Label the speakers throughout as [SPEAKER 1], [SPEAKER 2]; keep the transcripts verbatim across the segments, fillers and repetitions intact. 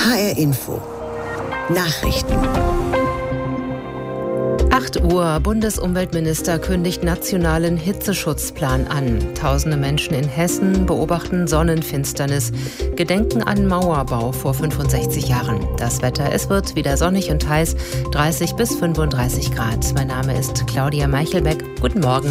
[SPEAKER 1] H R Info. Nachrichten.
[SPEAKER 2] acht Uhr. Bundesumweltminister kündigt nationalen Hitzeschutzplan an. Tausende Menschen in Hessen beobachten Sonnenfinsternis, gedenken an Mauerbau vor fünfundsechzig Jahren. Das Wetter, es wird wieder sonnig und heiß, dreißig bis fünfunddreißig Grad. Mein Name ist Claudia Meichelbeck. Guten Morgen.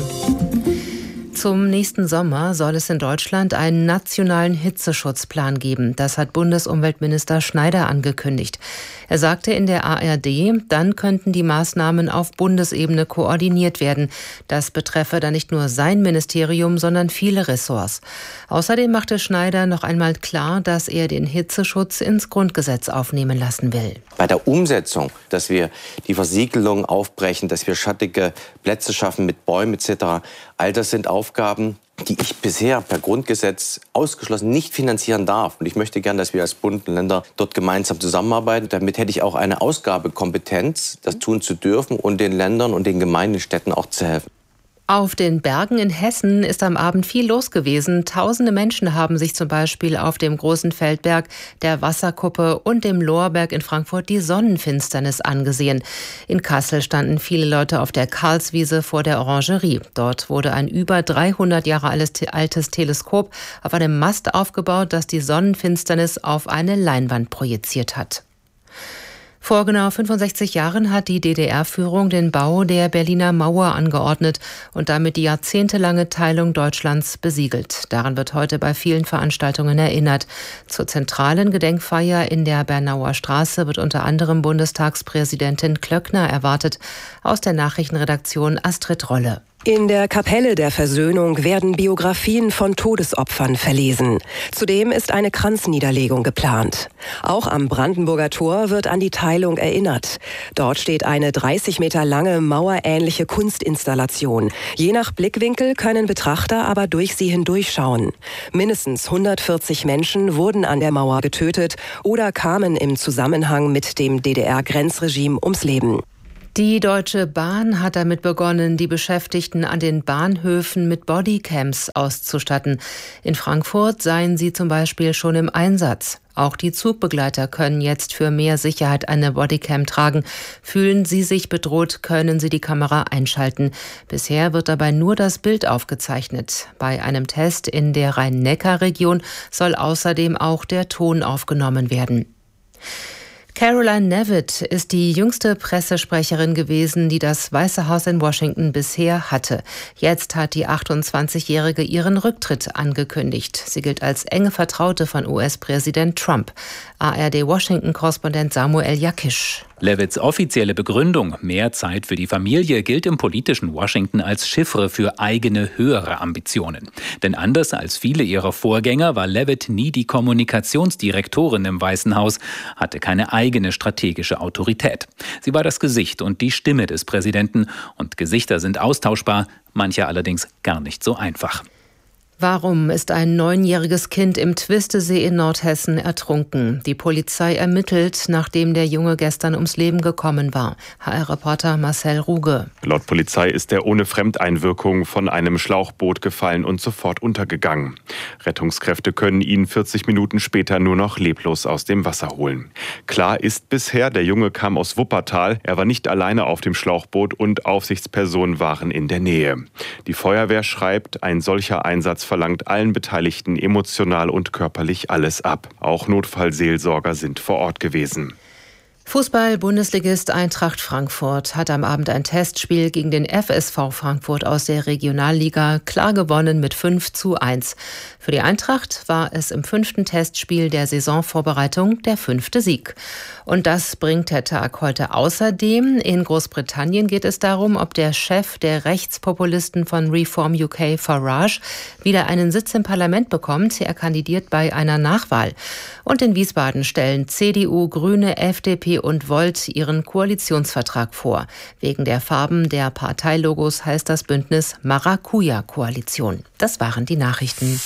[SPEAKER 2] Zum nächsten Sommer soll es in Deutschland einen nationalen Hitzeschutzplan geben. Das hat Bundesumweltminister Schneider angekündigt. Er sagte in der A R D, dann könnten die Maßnahmen auf Bundesebene koordiniert werden. Das betreffe dann nicht nur sein Ministerium, sondern viele Ressorts. Außerdem machte Schneider noch einmal klar, dass er den Hitzeschutz ins Grundgesetz aufnehmen lassen will.
[SPEAKER 3] Bei der Umsetzung, dass wir die Versiegelung aufbrechen, dass wir schattige Plätze schaffen mit Bäumen et cetera, all das sind Aufgaben, die ich bisher per Grundgesetz ausgeschlossen nicht finanzieren darf. Und ich möchte gern, dass wir als Bund und Länder dort gemeinsam zusammenarbeiten. Damit hätte ich auch eine Ausgabekompetenz, das tun zu dürfen und den Ländern und den Gemeinden, Städten auch zu helfen.
[SPEAKER 2] Auf den Bergen in Hessen ist am Abend viel los gewesen. Tausende Menschen haben sich zum Beispiel auf dem Großen Feldberg, der Wasserkuppe und dem Lorberg in Frankfurt die Sonnenfinsternis angesehen. In Kassel standen viele Leute auf der Karlswiese vor der Orangerie. Dort wurde ein über dreihundert Jahre altes Teleskop auf einem Mast aufgebaut, das die Sonnenfinsternis auf eine Leinwand projiziert hat. Vor genau fünfundsechzig Jahren hat die D D R-Führung den Bau der Berliner Mauer angeordnet und damit die jahrzehntelange Teilung Deutschlands besiegelt. Daran wird heute bei vielen Veranstaltungen erinnert. Zur zentralen Gedenkfeier in der Bernauer Straße wird unter anderem Bundestagspräsidentin Klöckner erwartet. Aus der Nachrichtenredaktion Astrid Rolle.
[SPEAKER 4] In der Kapelle der Versöhnung werden Biografien von Todesopfern verlesen. Zudem ist eine Kranzniederlegung geplant. Auch am Brandenburger Tor wird an die Teilung erinnert. Dort steht eine dreißig Meter lange mauerähnliche Kunstinstallation. Je nach Blickwinkel können Betrachter aber durch sie hindurchschauen. Mindestens hundertvierzig Menschen wurden an der Mauer getötet oder kamen im Zusammenhang mit dem D D R-Grenzregime ums Leben.
[SPEAKER 2] Die Deutsche Bahn hat damit begonnen, die Beschäftigten an den Bahnhöfen mit Bodycams auszustatten. In Frankfurt seien sie zum Beispiel schon im Einsatz. Auch die Zugbegleiter können jetzt für mehr Sicherheit eine Bodycam tragen. Fühlen sie sich bedroht, können sie die Kamera einschalten. Bisher wird dabei nur das Bild aufgezeichnet. Bei einem Test in der Rhein-Neckar-Region soll außerdem auch der Ton aufgenommen werden. Caroline Leavitt ist die jüngste Pressesprecherin gewesen, die das Weiße Haus in Washington bisher hatte. Jetzt hat die achtundzwanzigjährige ihren Rücktritt angekündigt. Sie gilt als enge Vertraute von U S-Präsident Trump. A R D-Washington-Korrespondent Samuel Jakisch.
[SPEAKER 5] Leavitts offizielle Begründung, mehr Zeit für die Familie, gilt im politischen Washington als Chiffre für eigene höhere Ambitionen. Denn anders als viele ihrer Vorgänger war Leavitt nie die Kommunikationsdirektorin im Weißen Haus, hatte keine eigene strategische Autorität. Sie war das Gesicht und die Stimme des Präsidenten. Und Gesichter sind austauschbar, manche allerdings gar nicht so einfach.
[SPEAKER 2] Warum ist ein neunjähriges Kind im Twistesee in Nordhessen ertrunken? Die Polizei ermittelt, nachdem der Junge gestern ums Leben gekommen war. H R-Reporter Marcel Ruge.
[SPEAKER 6] Laut Polizei ist er ohne Fremdeinwirkung von einem Schlauchboot gefallen und sofort untergegangen. Rettungskräfte können ihn vierzig Minuten später nur noch leblos aus dem Wasser holen. Klar ist bisher, der Junge kam aus Wuppertal. Er war nicht alleine auf dem Schlauchboot und Aufsichtspersonen waren in der Nähe. Die Feuerwehr schreibt, ein solcher Einsatz verlangt allen Beteiligten emotional und körperlich alles ab. Auch Notfallseelsorger sind vor Ort gewesen.
[SPEAKER 2] Fußball-Bundesligist Eintracht Frankfurt hat am Abend ein Testspiel gegen den F S V Frankfurt aus der Regionalliga klar gewonnen mit fünf zu eins. Für die Eintracht war es im fünften Testspiel der Saisonvorbereitung der fünfte Sieg. Und das bringt der Tag heute außerdem. In Großbritannien geht es darum, ob der Chef der Rechtspopulisten von Reform U K, Farage, wieder einen Sitz im Parlament bekommt. Er kandidiert bei einer Nachwahl. Und in Wiesbaden stellen C D U, Grüne, F D P und Volt ihren Koalitionsvertrag vor. Wegen der Farben der Parteilogos heißt das Bündnis Maracuja-Koalition. Das waren die Nachrichten.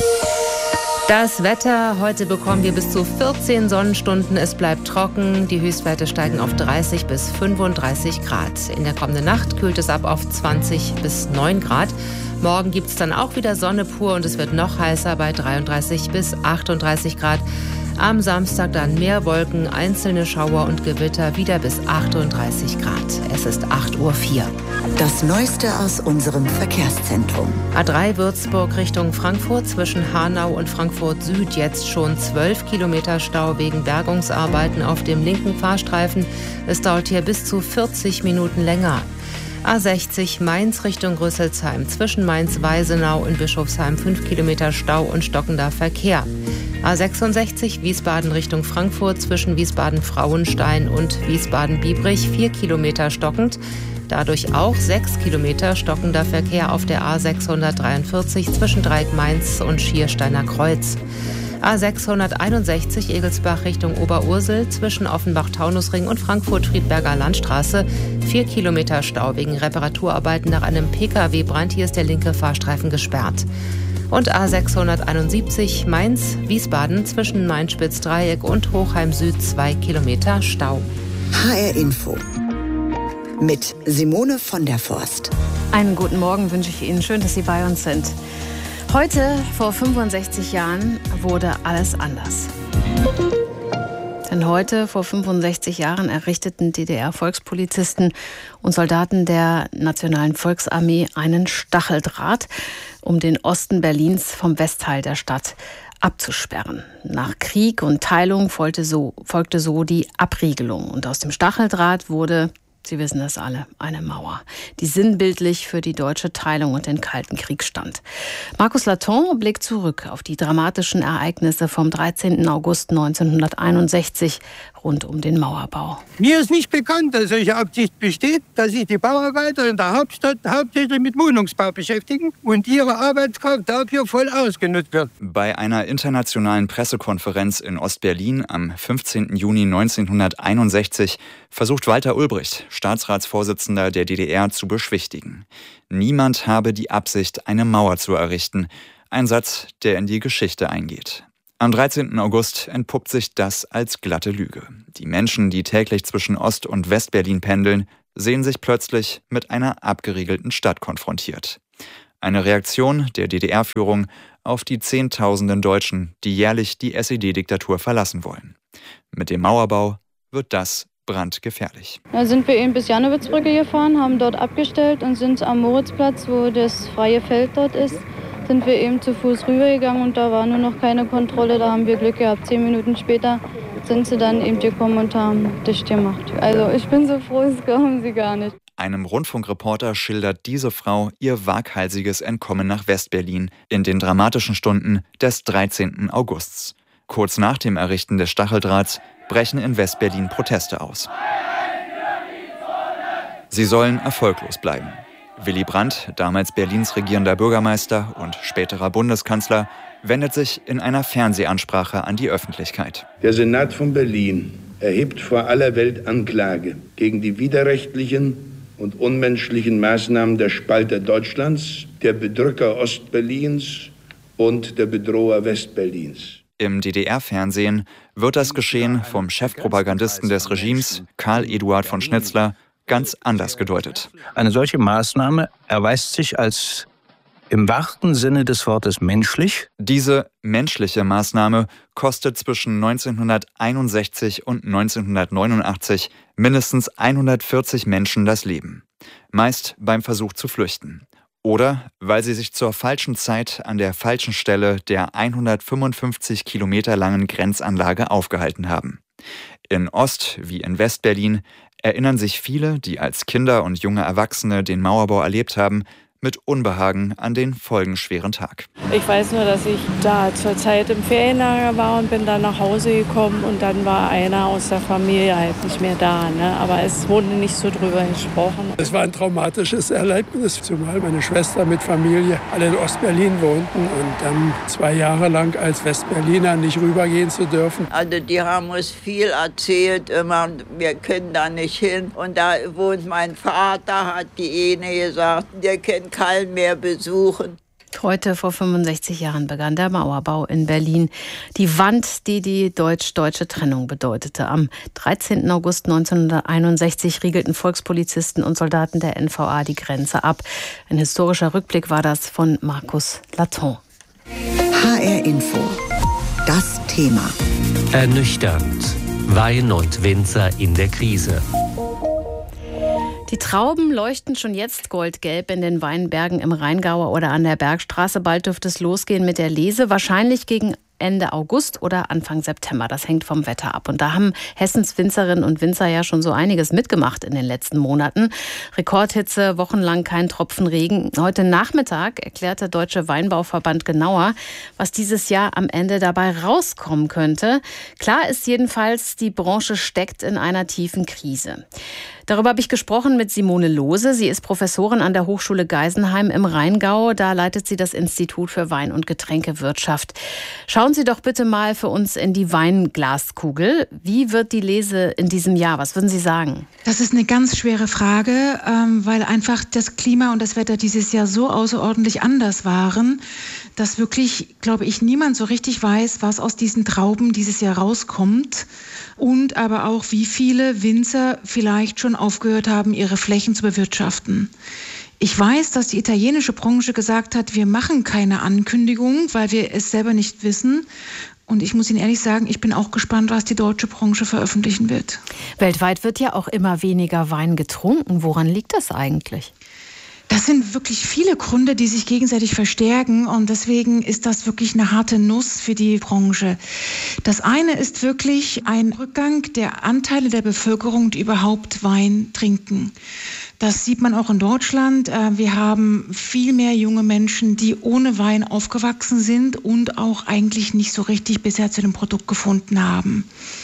[SPEAKER 2] Das Wetter, heute bekommen wir bis zu vierzehn Sonnenstunden, es bleibt trocken, die Höchstwerte steigen auf dreißig bis fünfunddreißig Grad. In der kommenden Nacht kühlt es ab auf zwanzig bis neun Grad. Morgen gibt es dann auch wieder Sonne pur und es wird noch heißer bei dreiunddreißig bis achtunddreißig Grad. Am Samstag dann mehr Wolken, einzelne Schauer und Gewitter, wieder bis achtunddreißig Grad. Es ist acht Uhr vier.
[SPEAKER 1] Das Neueste aus unserem Verkehrszentrum.
[SPEAKER 2] A drei Würzburg Richtung Frankfurt zwischen Hanau und Frankfurt Süd. Jetzt schon zwölf Kilometer Stau wegen Bergungsarbeiten auf dem linken Fahrstreifen. Es dauert hier bis zu vierzig Minuten länger. A sechzig Mainz Richtung Rüsselsheim. Zwischen Mainz-Weisenau und Bischofsheim fünf Kilometer Stau und stockender Verkehr. A sechsundsechzig Wiesbaden Richtung Frankfurt zwischen Wiesbaden-Frauenstein und Wiesbaden-Biebrich vier Kilometer stockend. Dadurch auch sechs Kilometer stockender Verkehr auf der A sechshundertdreiundvierzig zwischen Dreieck-Mainz und Schiersteiner Kreuz. A sechshunderteinundsechzig Egelsbach Richtung Oberursel zwischen Offenbach-Taunusring und Frankfurt-Friedberger Landstraße. Vier Kilometer Stau wegen Reparaturarbeiten nach einem Pkw-Brand. Hier ist der linke Fahrstreifen gesperrt. Und A sechshunderteinundsiebzig Mainz-Wiesbaden zwischen Mainz-Spitz-Dreieck und Hochheim Süd zwei Kilometer Stau.
[SPEAKER 1] H R Info mit Simone von der Forst.
[SPEAKER 7] Einen guten Morgen wünsche ich Ihnen. Schön, dass Sie bei uns sind. Heute, vor fünfundsechzig Jahren, wurde alles anders. Denn heute, vor fünfundsechzig Jahren, errichteten D D R-Volkspolizisten und Soldaten der Nationalen Volksarmee einen Stacheldraht, um den Osten Berlins vom Westteil der Stadt abzusperren. Nach Krieg und Teilung folgte so, folgte so die Abriegelung. Und aus dem Stacheldraht wurde, Sie wissen das alle, eine Mauer, die sinnbildlich für die deutsche Teilung und den Kalten Krieg stand. Markus Laton blickt zurück auf die dramatischen Ereignisse vom dreizehnten August neunzehnhunderteinundsechzig rund um den Mauerbau.
[SPEAKER 8] Mir ist nicht bekannt, dass solche Absicht besteht, dass sich die Bauarbeiter in der Hauptstadt hauptsächlich mit Wohnungsbau beschäftigen und ihre Arbeitskraft dafür voll ausgenutzt wird.
[SPEAKER 9] Bei einer internationalen Pressekonferenz in Ostberlin am fünfzehnten Juni neunzehnhunderteinundsechzig versucht Walter Ulbricht, Staatsratsvorsitzender der D D R, zu beschwichtigen. Niemand habe die Absicht, eine Mauer zu errichten. Ein Satz, der in die Geschichte eingeht. Am dreizehnten August entpuppt sich das als glatte Lüge. Die Menschen, die täglich zwischen Ost- und Westberlin pendeln, sehen sich plötzlich mit einer abgeriegelten Stadt konfrontiert. Eine Reaktion der D D R-Führung auf die Zehntausenden Deutschen, die jährlich die S E D-Diktatur verlassen wollen. Mit dem Mauerbau wird das brandgefährlich.
[SPEAKER 10] Da sind wir eben bis Jannowitzbrücke gefahren, haben dort abgestellt und sind am Moritzplatz, wo das freie Feld dort ist, sind wir eben zu Fuß rübergegangen und da war nur noch keine Kontrolle. Da haben wir Glück gehabt. Zehn Minuten später sind sie dann eben gekommen und haben dicht gemacht. Also ich bin so froh, das glauben Sie gar nicht.
[SPEAKER 9] Einem Rundfunkreporter schildert diese Frau ihr waghalsiges Entkommen nach Westberlin in den dramatischen Stunden des dreizehnten Augusts. Kurz nach dem Errichten des Stacheldrahts brechen in Westberlin Proteste aus. Sie sollen erfolglos bleiben. Willy Brandt, damals Berlins regierender Bürgermeister und späterer Bundeskanzler, wendet sich in einer Fernsehansprache an die Öffentlichkeit.
[SPEAKER 11] Der Senat von Berlin erhebt vor aller Welt Anklage gegen die widerrechtlichen und unmenschlichen Maßnahmen der Spalter Deutschlands, der Bedrücker Ostberlins und der Bedroher Westberlins.
[SPEAKER 9] Im D D R-Fernsehen wird das Geschehen vom Chefpropagandisten des Regimes, Karl Eduard von Schnitzler, ganz anders gedeutet.
[SPEAKER 12] Eine solche Maßnahme erweist sich als im wahrsten Sinne des Wortes menschlich.
[SPEAKER 9] Diese menschliche Maßnahme kostet zwischen neunzehnhunderteinundsechzig und neunzehnhundertneunundachtzig mindestens hundertvierzig Menschen das Leben. Meist beim Versuch zu flüchten. Oder weil sie sich zur falschen Zeit an der falschen Stelle der hundertfünfundfünfzig Kilometer langen Grenzanlage aufgehalten haben. In Ost- wie in Westberlin erinnern sich viele, die als Kinder und junge Erwachsene den Mauerbau erlebt haben, mit Unbehagen an den folgenschweren Tag.
[SPEAKER 13] Ich weiß nur, dass ich da zur Zeit im Ferienlager war und bin dann nach Hause gekommen und dann war einer aus der Familie halt nicht mehr da. Ne? Aber es wurde nicht so drüber gesprochen.
[SPEAKER 8] Es war ein traumatisches Erlebnis, zumal meine Schwester mit Familie alle in Ostberlin wohnten und dann zwei Jahre lang als Westberliner nicht rübergehen zu dürfen.
[SPEAKER 14] Also die haben uns viel erzählt, immer, wir können da nicht hin. Und da wohnt mein Vater, hat die eine gesagt, der kennt keinen mehr besuchen.
[SPEAKER 7] Heute vor fünfundsechzig Jahren begann der Mauerbau in Berlin. Die Wand, die die deutsch-deutsche Trennung bedeutete. Am dreizehnten August neunzehnhunderteinundsechzig riegelten Volkspolizisten und Soldaten der N V A die Grenze ab. Ein historischer Rückblick war das von Markus Laton.
[SPEAKER 1] H R Info. Das Thema.
[SPEAKER 15] Ernüchternd. Wein und Winzer in der Krise.
[SPEAKER 7] Die Trauben leuchten schon jetzt goldgelb in den Weinbergen im Rheingau oder an der Bergstraße. Bald dürfte es losgehen mit der Lese, wahrscheinlich gegen Ende August oder Anfang September. Das hängt vom Wetter ab. Und da haben Hessens Winzerinnen und Winzer ja schon so einiges mitgemacht in den letzten Monaten. Rekordhitze, wochenlang kein Tropfen Regen. Heute Nachmittag erklärt der Deutsche Weinbauverband genauer, was dieses Jahr am Ende dabei rauskommen könnte. Klar ist jedenfalls, die Branche steckt in einer tiefen Krise. Darüber habe ich gesprochen mit Simone Lohse. Sie ist Professorin an der Hochschule Geisenheim im Rheingau. Da leitet sie das Institut für Wein- und Getränkewirtschaft. Schauen Sie doch bitte mal für uns in die Weinglaskugel. Wie wird die Lese in diesem Jahr? Was würden Sie sagen?
[SPEAKER 16] Das ist eine ganz schwere Frage, weil einfach das Klima und das Wetter dieses Jahr so außerordentlich anders waren, dass wirklich, glaube ich, niemand so richtig weiß, was aus diesen Trauben dieses Jahr rauskommt. Und aber auch, wie viele Winzer vielleicht schon aufgehört haben, ihre Flächen zu bewirtschaften. Ich weiß, dass die italienische Branche gesagt hat, wir machen keine Ankündigung, weil wir es selber nicht wissen. Und ich muss Ihnen ehrlich sagen, ich bin auch gespannt, was die deutsche Branche veröffentlichen wird.
[SPEAKER 7] Weltweit wird ja auch immer weniger Wein getrunken. Woran liegt das eigentlich?
[SPEAKER 16] Das sind wirklich viele Gründe, die sich gegenseitig verstärken und deswegen ist das wirklich eine harte Nuss für die Branche. Das eine ist wirklich ein Rückgang der Anteile der Bevölkerung, die überhaupt Wein trinken. Das sieht man auch in Deutschland. Wir haben viel mehr junge Menschen, die ohne Wein aufgewachsen sind und auch eigentlich nicht so richtig bisher zu dem Produkt gefunden haben.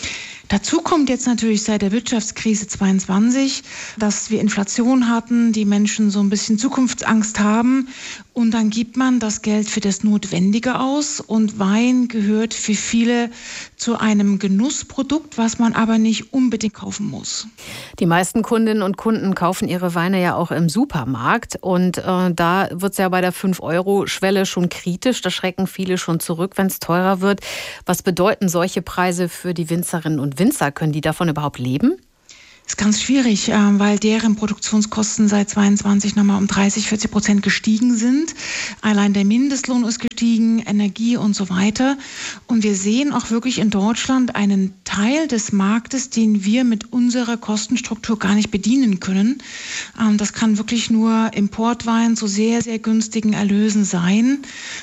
[SPEAKER 16] Dazu kommt jetzt natürlich seit der Wirtschaftskrise zweiundzwanzig, dass wir Inflation hatten, die Menschen so ein bisschen Zukunftsangst haben und dann gibt man das Geld für das Notwendige aus und Wein gehört für viele zu einem Genussprodukt, was man aber nicht unbedingt kaufen muss.
[SPEAKER 7] Die meisten Kundinnen und Kunden kaufen ihre Weine ja auch im Supermarkt und äh, da wird es ja bei der fünf Euro Schwelle schon kritisch, da schrecken viele schon zurück, wenn es teurer wird. Was bedeuten solche Preise für die Winzerinnen und Winzer? Können die davon überhaupt leben?
[SPEAKER 16] Das ist ganz schwierig, weil deren Produktionskosten seit zweiundzwanzig nochmal um dreißig, vierzig Prozent gestiegen sind. Allein der Mindestlohn ist gestiegen, Energie und so weiter. Und wir sehen auch wirklich in Deutschland einen Teil des Marktes, den wir mit unserer Kostenstruktur gar nicht bedienen können. Das kann wirklich nur Importwein zu sehr, sehr günstigen Erlösen sein,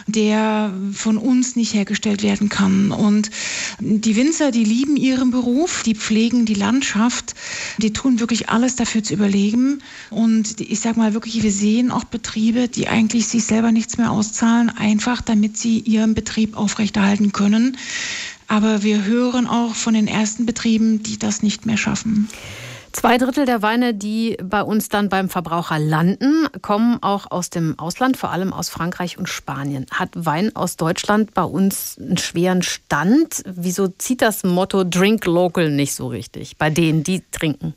[SPEAKER 16] der von uns nicht hergestellt werden kann. Und die Winzer, die lieben ihren Beruf, die pflegen die Landschaft. Die tun wirklich alles dafür zu überleben. Und ich sage mal wirklich, wir sehen auch Betriebe, die eigentlich sich selber nichts mehr auszahlen, einfach damit sie ihren Betrieb aufrechterhalten können. Aber wir hören auch von den ersten Betrieben, die das nicht mehr schaffen.
[SPEAKER 7] Zwei Drittel der Weine, die bei uns dann beim Verbraucher landen, kommen auch aus dem Ausland, vor allem aus Frankreich und Spanien. Hat Wein aus Deutschland bei uns einen schweren Stand? Wieso zieht das Motto Drink Local nicht so richtig bei denen, die trinken?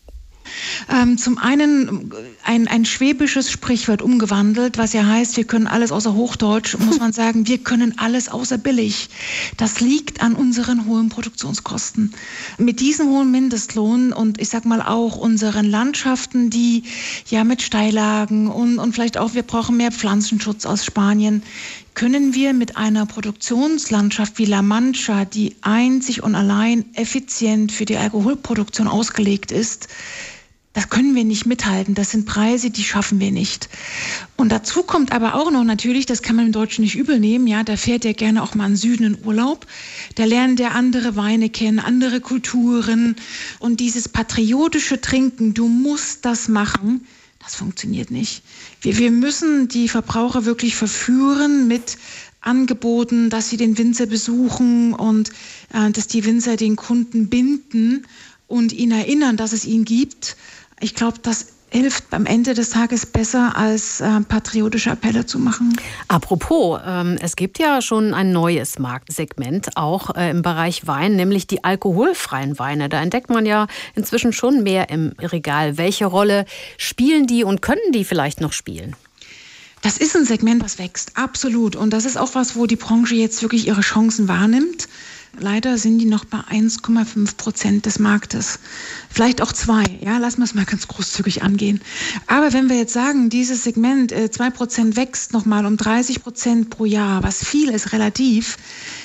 [SPEAKER 16] Ähm, zum einen ein, ein schwäbisches Sprichwort umgewandelt, was ja heißt, wir können alles außer Hochdeutsch, muss man sagen, wir können alles außer billig. Das liegt an unseren hohen Produktionskosten. Mit diesem hohen Mindestlohn und ich sag mal auch unseren Landschaften, die ja mit Steillagen und, und vielleicht auch, wir brauchen mehr Pflanzenschutz aus Spanien, können wir mit einer Produktionslandschaft wie La Mancha, die einzig und allein effizient für die Alkoholproduktion ausgelegt ist, das können wir nicht mithalten. Das sind Preise, die schaffen wir nicht. Und dazu kommt aber auch noch natürlich, das kann man im Deutschen nicht übel nehmen, ja, da fährt er gerne auch mal in den Süden in Urlaub. Da lernt er andere Weine kennen, andere Kulturen. Und dieses patriotische Trinken, du musst das machen, das funktioniert nicht. Wir, wir müssen die Verbraucher wirklich verführen mit Angeboten, dass sie den Winzer besuchen und äh, dass die Winzer den Kunden binden und ihn erinnern, dass es ihn gibt. Ich glaube, das hilft am Ende des Tages besser, als äh, patriotische Appelle zu machen.
[SPEAKER 7] Apropos, ähm, es gibt ja schon ein neues Marktsegment, auch äh, im Bereich Wein, nämlich die alkoholfreien Weine. Da entdeckt man ja inzwischen schon mehr im Regal. Welche Rolle spielen die und können die vielleicht noch spielen?
[SPEAKER 16] Das ist ein Segment, was wächst, absolut. Und das ist auch was, wo die Branche jetzt wirklich ihre Chancen wahrnimmt. Leider sind die noch bei eins Komma fünf Prozent des Marktes. Vielleicht auch zwei, ja, lassen wir es mal ganz großzügig angehen. Aber wenn wir jetzt sagen, dieses Segment äh, zwei Prozent wächst nochmal um dreißig Prozent pro Jahr, was viel ist relativ,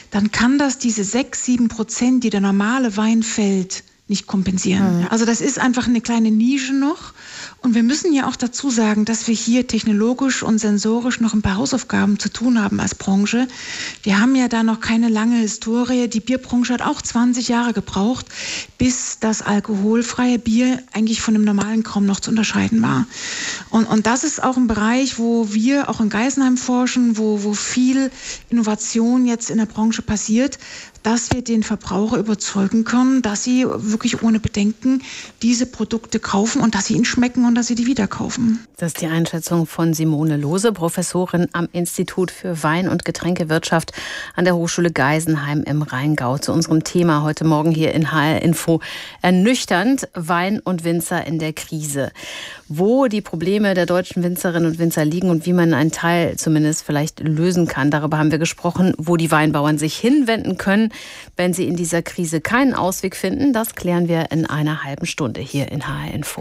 [SPEAKER 16] dann kann das diese sechs, sieben Prozent, die der normale Wein fällt, nicht kompensieren. Mhm. Also das ist einfach eine kleine Nische noch. Und wir müssen ja auch dazu sagen, dass wir hier technologisch und sensorisch noch ein paar Hausaufgaben zu tun haben als Branche. Wir haben ja da noch keine lange Historie. Die Bierbranche hat auch zwanzig Jahre gebraucht, bis das alkoholfreie Bier eigentlich von dem normalen kaum noch zu unterscheiden war. Und, und das ist auch ein Bereich, wo wir auch in Geisenheim forschen, wo, wo viel Innovation jetzt in der Branche passiert, dass wir den Verbraucher überzeugen können, dass sie wirklich ohne Bedenken diese Produkte kaufen und dass sie ihnen schmecken und dass sie die wieder kaufen.
[SPEAKER 7] Das ist die Einschätzung von Simone Lohse, Professorin am Institut für Wein- und Getränkewirtschaft an der Hochschule Geisenheim im Rheingau. Zu unserem Thema heute Morgen hier in H R Info. Ernüchternd, Wein und Winzer in der Krise. Wo die Probleme der deutschen Winzerinnen und Winzer liegen und wie man einen Teil zumindest vielleicht lösen kann. Darüber haben wir gesprochen, wo die Weinbauern sich hinwenden können, wenn sie in dieser Krise keinen Ausweg finden. Das klären wir in einer halben Stunde hier in H R Info.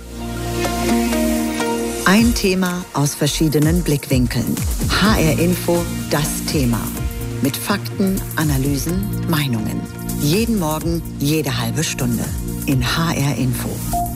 [SPEAKER 1] Ein Thema aus verschiedenen Blickwinkeln. H R Info, das Thema. Mit Fakten, Analysen, Meinungen. Jeden Morgen, jede halbe Stunde. In H R Info.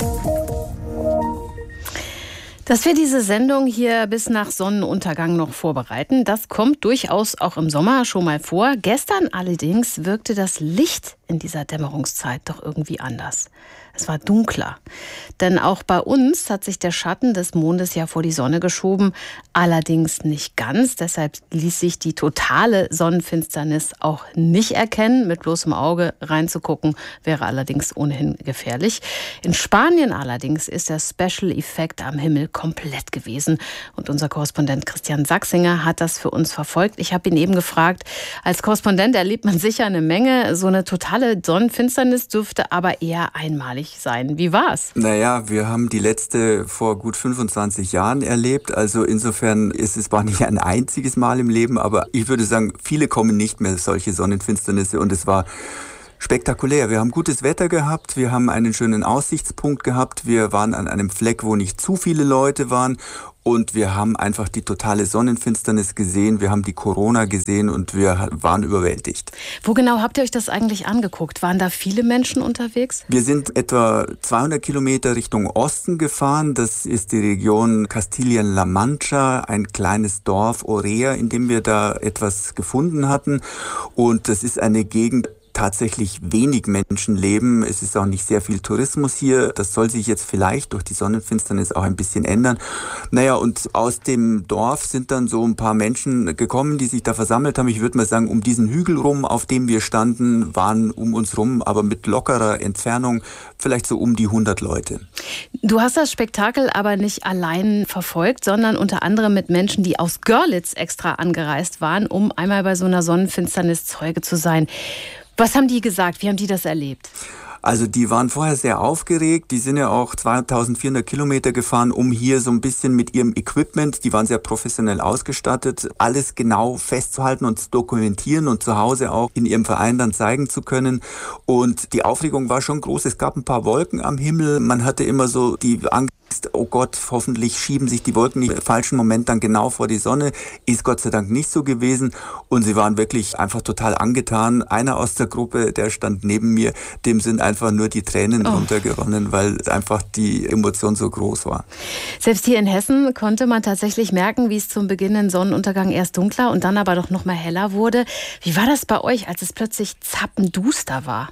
[SPEAKER 7] Dass wir diese Sendung hier bis nach Sonnenuntergang noch vorbereiten, das kommt durchaus auch im Sommer schon mal vor. Gestern allerdings wirkte das Licht in dieser Dämmerungszeit doch irgendwie anders. Es war dunkler. Denn auch bei uns hat sich der Schatten des Mondes ja vor die Sonne geschoben. Allerdings nicht ganz. Deshalb ließ sich die totale Sonnenfinsternis auch nicht erkennen. Mit bloßem Auge reinzugucken wäre allerdings ohnehin gefährlich. In Spanien allerdings ist der Special Effekt am Himmel komplett gewesen. Und unser Korrespondent Christian Sachsinger hat das für uns verfolgt. Ich habe ihn eben gefragt, als Korrespondent erlebt man sicher eine Menge. So eine totale Sonnenfinsternis dürfte aber eher einmalig sein. Wie war's?
[SPEAKER 17] Naja, wir haben die letzte vor gut fünfundzwanzig Jahren erlebt. Also insofern ist es war nicht ein einziges Mal im Leben, aber ich würde sagen, viele kommen nicht mehr solche Sonnenfinsternisse und es war spektakulär. Wir haben gutes Wetter gehabt, wir haben einen schönen Aussichtspunkt gehabt, wir waren an einem Fleck, wo nicht zu viele Leute waren und wir haben einfach die totale Sonnenfinsternis gesehen, wir haben die Corona gesehen und wir waren überwältigt.
[SPEAKER 7] Wo genau habt ihr euch das eigentlich angeguckt? Waren da viele Menschen unterwegs?
[SPEAKER 17] Wir sind etwa zweihundert Kilometer Richtung Osten gefahren. Das ist die Region Kastilien-La Mancha, ein kleines Dorf, Orea, in dem wir da etwas gefunden hatten. Und das ist eine Gegend, tatsächlich wenig Menschen leben. Es ist auch nicht sehr viel Tourismus hier. Das soll sich jetzt vielleicht durch die Sonnenfinsternis auch ein bisschen ändern. Naja, und aus dem Dorf sind dann so ein paar Menschen gekommen, die sich da versammelt haben. Ich würde mal sagen, um diesen Hügel rum, auf dem wir standen, waren um uns rum, aber mit lockerer Entfernung, vielleicht so um die hundert Leute.
[SPEAKER 7] Du hast das Spektakel aber nicht allein verfolgt, sondern unter anderem mit Menschen, die aus Görlitz extra angereist waren, um einmal bei so einer Sonnenfinsternis Zeuge zu sein. Was haben die gesagt? Wie haben die das erlebt?
[SPEAKER 17] Also die waren vorher sehr aufgeregt, die sind ja auch zweitausendvierhundert Kilometer gefahren, um hier so ein bisschen mit ihrem Equipment, die waren sehr professionell ausgestattet, alles genau festzuhalten und zu dokumentieren und zu Hause auch in ihrem Verein dann zeigen zu können. Und die Aufregung war schon groß, es gab ein paar Wolken am Himmel, man hatte immer so die Angst, oh Gott, hoffentlich schieben sich die Wolken nicht im falschen Moment dann genau vor die Sonne. Ist Gott sei Dank nicht so gewesen. Und sie waren wirklich einfach total angetan. Einer aus der Gruppe, der stand neben mir, dem sind einfach nur die Tränen oh. runtergeronnen, weil einfach die Emotion so groß war.
[SPEAKER 7] Selbst hier in Hessen konnte man tatsächlich merken, wie es zum beginnenden Sonnenuntergang erst dunkler und dann aber doch noch mal heller wurde. Wie war das bei euch, als es plötzlich zappenduster war?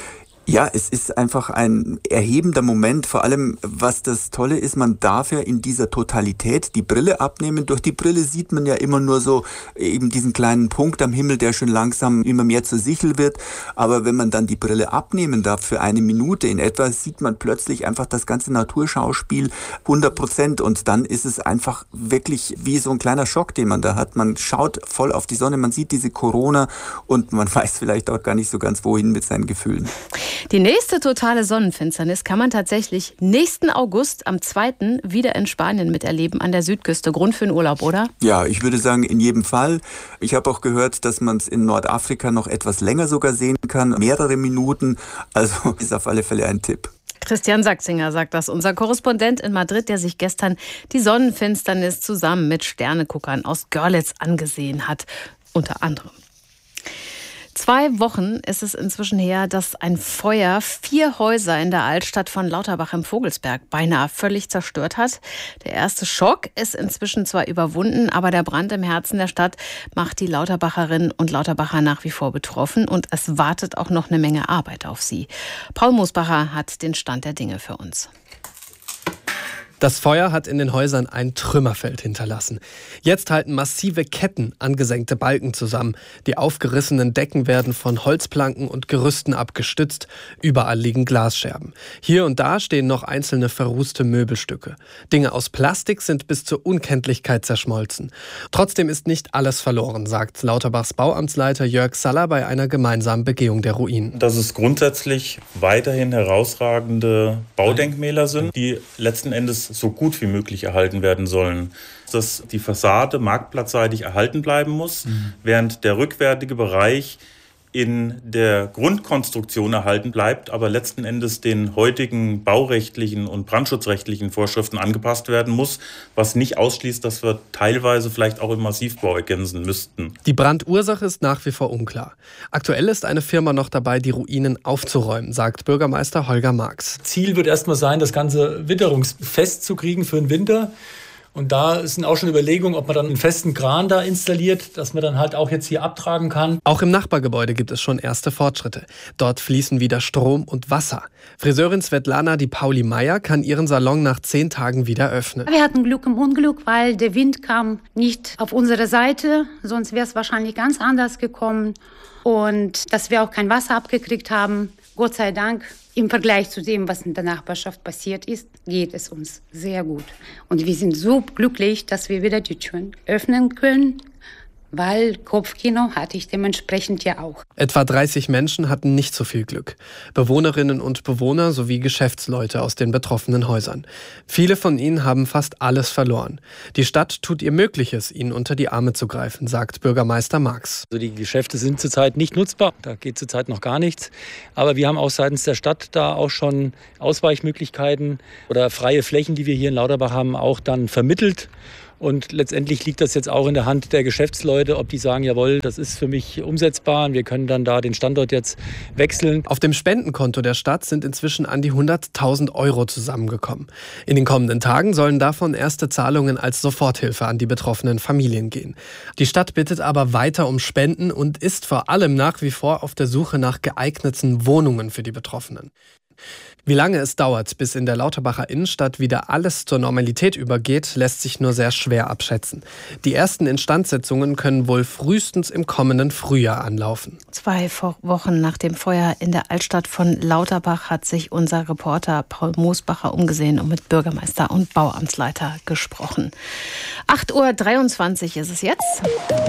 [SPEAKER 17] Ja, es ist einfach ein erhebender Moment. Vor allem, was das Tolle ist, man darf ja in dieser Totalität die Brille abnehmen. Durch die Brille sieht man ja immer nur so eben diesen kleinen Punkt am Himmel, der schon langsam immer mehr zur Sichel wird. Aber wenn man dann die Brille abnehmen darf für eine Minute in etwa, sieht man plötzlich einfach das ganze Naturschauspiel hundert Prozent. Und dann ist es einfach wirklich wie so ein kleiner Schock, den man da hat. Man schaut voll auf die Sonne, man sieht diese Corona und man weiß vielleicht auch gar nicht so ganz, wohin mit seinen Gefühlen.
[SPEAKER 7] Die nächste totale Sonnenfinsternis kann man tatsächlich nächsten August am zweiten wieder in Spanien miterleben an der Südküste. Grund für den Urlaub, oder?
[SPEAKER 17] Ja, ich würde sagen, in jedem Fall. Ich habe auch gehört, dass man es in Nordafrika noch etwas länger sogar sehen kann, mehrere Minuten. Also ist auf alle Fälle ein Tipp.
[SPEAKER 7] Christian Sachsinger sagt das, unser Korrespondent in Madrid, der sich gestern die Sonnenfinsternis zusammen mit Sterneguckern aus Görlitz angesehen hat, unter anderem. Zwei Wochen ist es inzwischen her, dass ein Feuer vier Häuser in der Altstadt von Lauterbach im Vogelsberg beinahe völlig zerstört hat. Der erste Schock ist inzwischen zwar überwunden, aber der Brand im Herzen der Stadt macht die Lauterbacherinnen und Lauterbacher nach wie vor betroffen und es wartet auch noch eine Menge Arbeit auf sie. Paul Mosbacher hat den Stand der Dinge für uns.
[SPEAKER 18] Das Feuer hat in den Häusern ein Trümmerfeld hinterlassen. Jetzt halten massive Ketten angesenkte Balken zusammen. Die aufgerissenen Decken werden von Holzplanken und Gerüsten abgestützt. Überall liegen Glasscherben. Hier und da stehen noch einzelne verrußte Möbelstücke. Dinge aus Plastik sind bis zur Unkenntlichkeit zerschmolzen. Trotzdem ist nicht alles verloren, sagt Lauterbachs Bauamtsleiter Jörg Saller bei einer gemeinsamen Begehung der Ruinen.
[SPEAKER 19] Dass es grundsätzlich weiterhin herausragende Baudenkmäler sind, die letzten Endes so gut wie möglich erhalten werden sollen. Dass die Fassade marktplatzseitig erhalten bleiben muss, mhm. während der rückwärtige Bereich in der Grundkonstruktion erhalten bleibt, aber letzten Endes den heutigen baurechtlichen und brandschutzrechtlichen Vorschriften angepasst werden muss, was nicht ausschließt, dass wir teilweise vielleicht auch im Massivbau ergänzen müssten.
[SPEAKER 18] Die Brandursache ist nach wie vor unklar. Aktuell ist eine Firma noch dabei, die Ruinen aufzuräumen, sagt Bürgermeister Holger Marx.
[SPEAKER 20] Ziel wird erstmal sein, das Ganze witterungsfest zu kriegen für den Winter. Und da sind auch schon Überlegungen, ob man dann einen festen Kran da installiert, dass man dann halt auch jetzt hier abtragen kann.
[SPEAKER 18] Auch im Nachbargebäude gibt es schon erste Fortschritte. Dort fließen wieder Strom und Wasser. Friseurin Svetlana Di Pauli Meier kann ihren Salon nach zehn Tagen wieder öffnen.
[SPEAKER 21] Wir hatten Glück im Unglück, weil der Wind kam nicht auf unsere Seite. Sonst wäre es wahrscheinlich ganz anders gekommen. Und dass wir auch kein Wasser abgekriegt haben, Gott sei Dank. Im Vergleich zu dem, was in der Nachbarschaft passiert ist, geht es uns sehr gut. Und wir sind so glücklich, dass wir wieder die Türen öffnen können, weil Kopfkino hatte ich dementsprechend ja auch.
[SPEAKER 18] Etwa dreißig Menschen hatten nicht so viel Glück. Bewohnerinnen und Bewohner sowie Geschäftsleute aus den betroffenen Häusern. Viele von ihnen haben fast alles verloren. Die Stadt tut ihr Mögliches, ihnen unter die Arme zu greifen, sagt Bürgermeister Marx.
[SPEAKER 20] Also die Geschäfte sind zurzeit nicht nutzbar, da geht zurzeit noch gar nichts. Aber wir haben auch seitens der Stadt da auch schon Ausweichmöglichkeiten oder freie Flächen, die wir hier in Lauterbach haben, auch dann vermittelt. Und letztendlich liegt das jetzt auch in der Hand der Geschäftsleute, ob die sagen, jawohl, das ist für mich umsetzbar und wir können dann da den Standort jetzt wechseln.
[SPEAKER 18] Auf dem Spendenkonto der Stadt sind inzwischen an die hunderttausend Euro zusammengekommen. In den kommenden Tagen sollen davon erste Zahlungen als Soforthilfe an die betroffenen Familien gehen. Die Stadt bittet aber weiter um Spenden und ist vor allem nach wie vor auf der Suche nach geeigneten Wohnungen für die Betroffenen. Wie lange es dauert, bis in der Lauterbacher Innenstadt wieder alles zur Normalität übergeht, lässt sich nur sehr schwer abschätzen. Die ersten Instandsetzungen können wohl frühestens im kommenden Frühjahr anlaufen.
[SPEAKER 7] Zwei Wochen nach dem Feuer in der Altstadt von Lauterbach hat sich unser Reporter Paul Mosbacher umgesehen und mit Bürgermeister und Bauamtsleiter gesprochen. acht Uhr dreiundzwanzig ist es jetzt.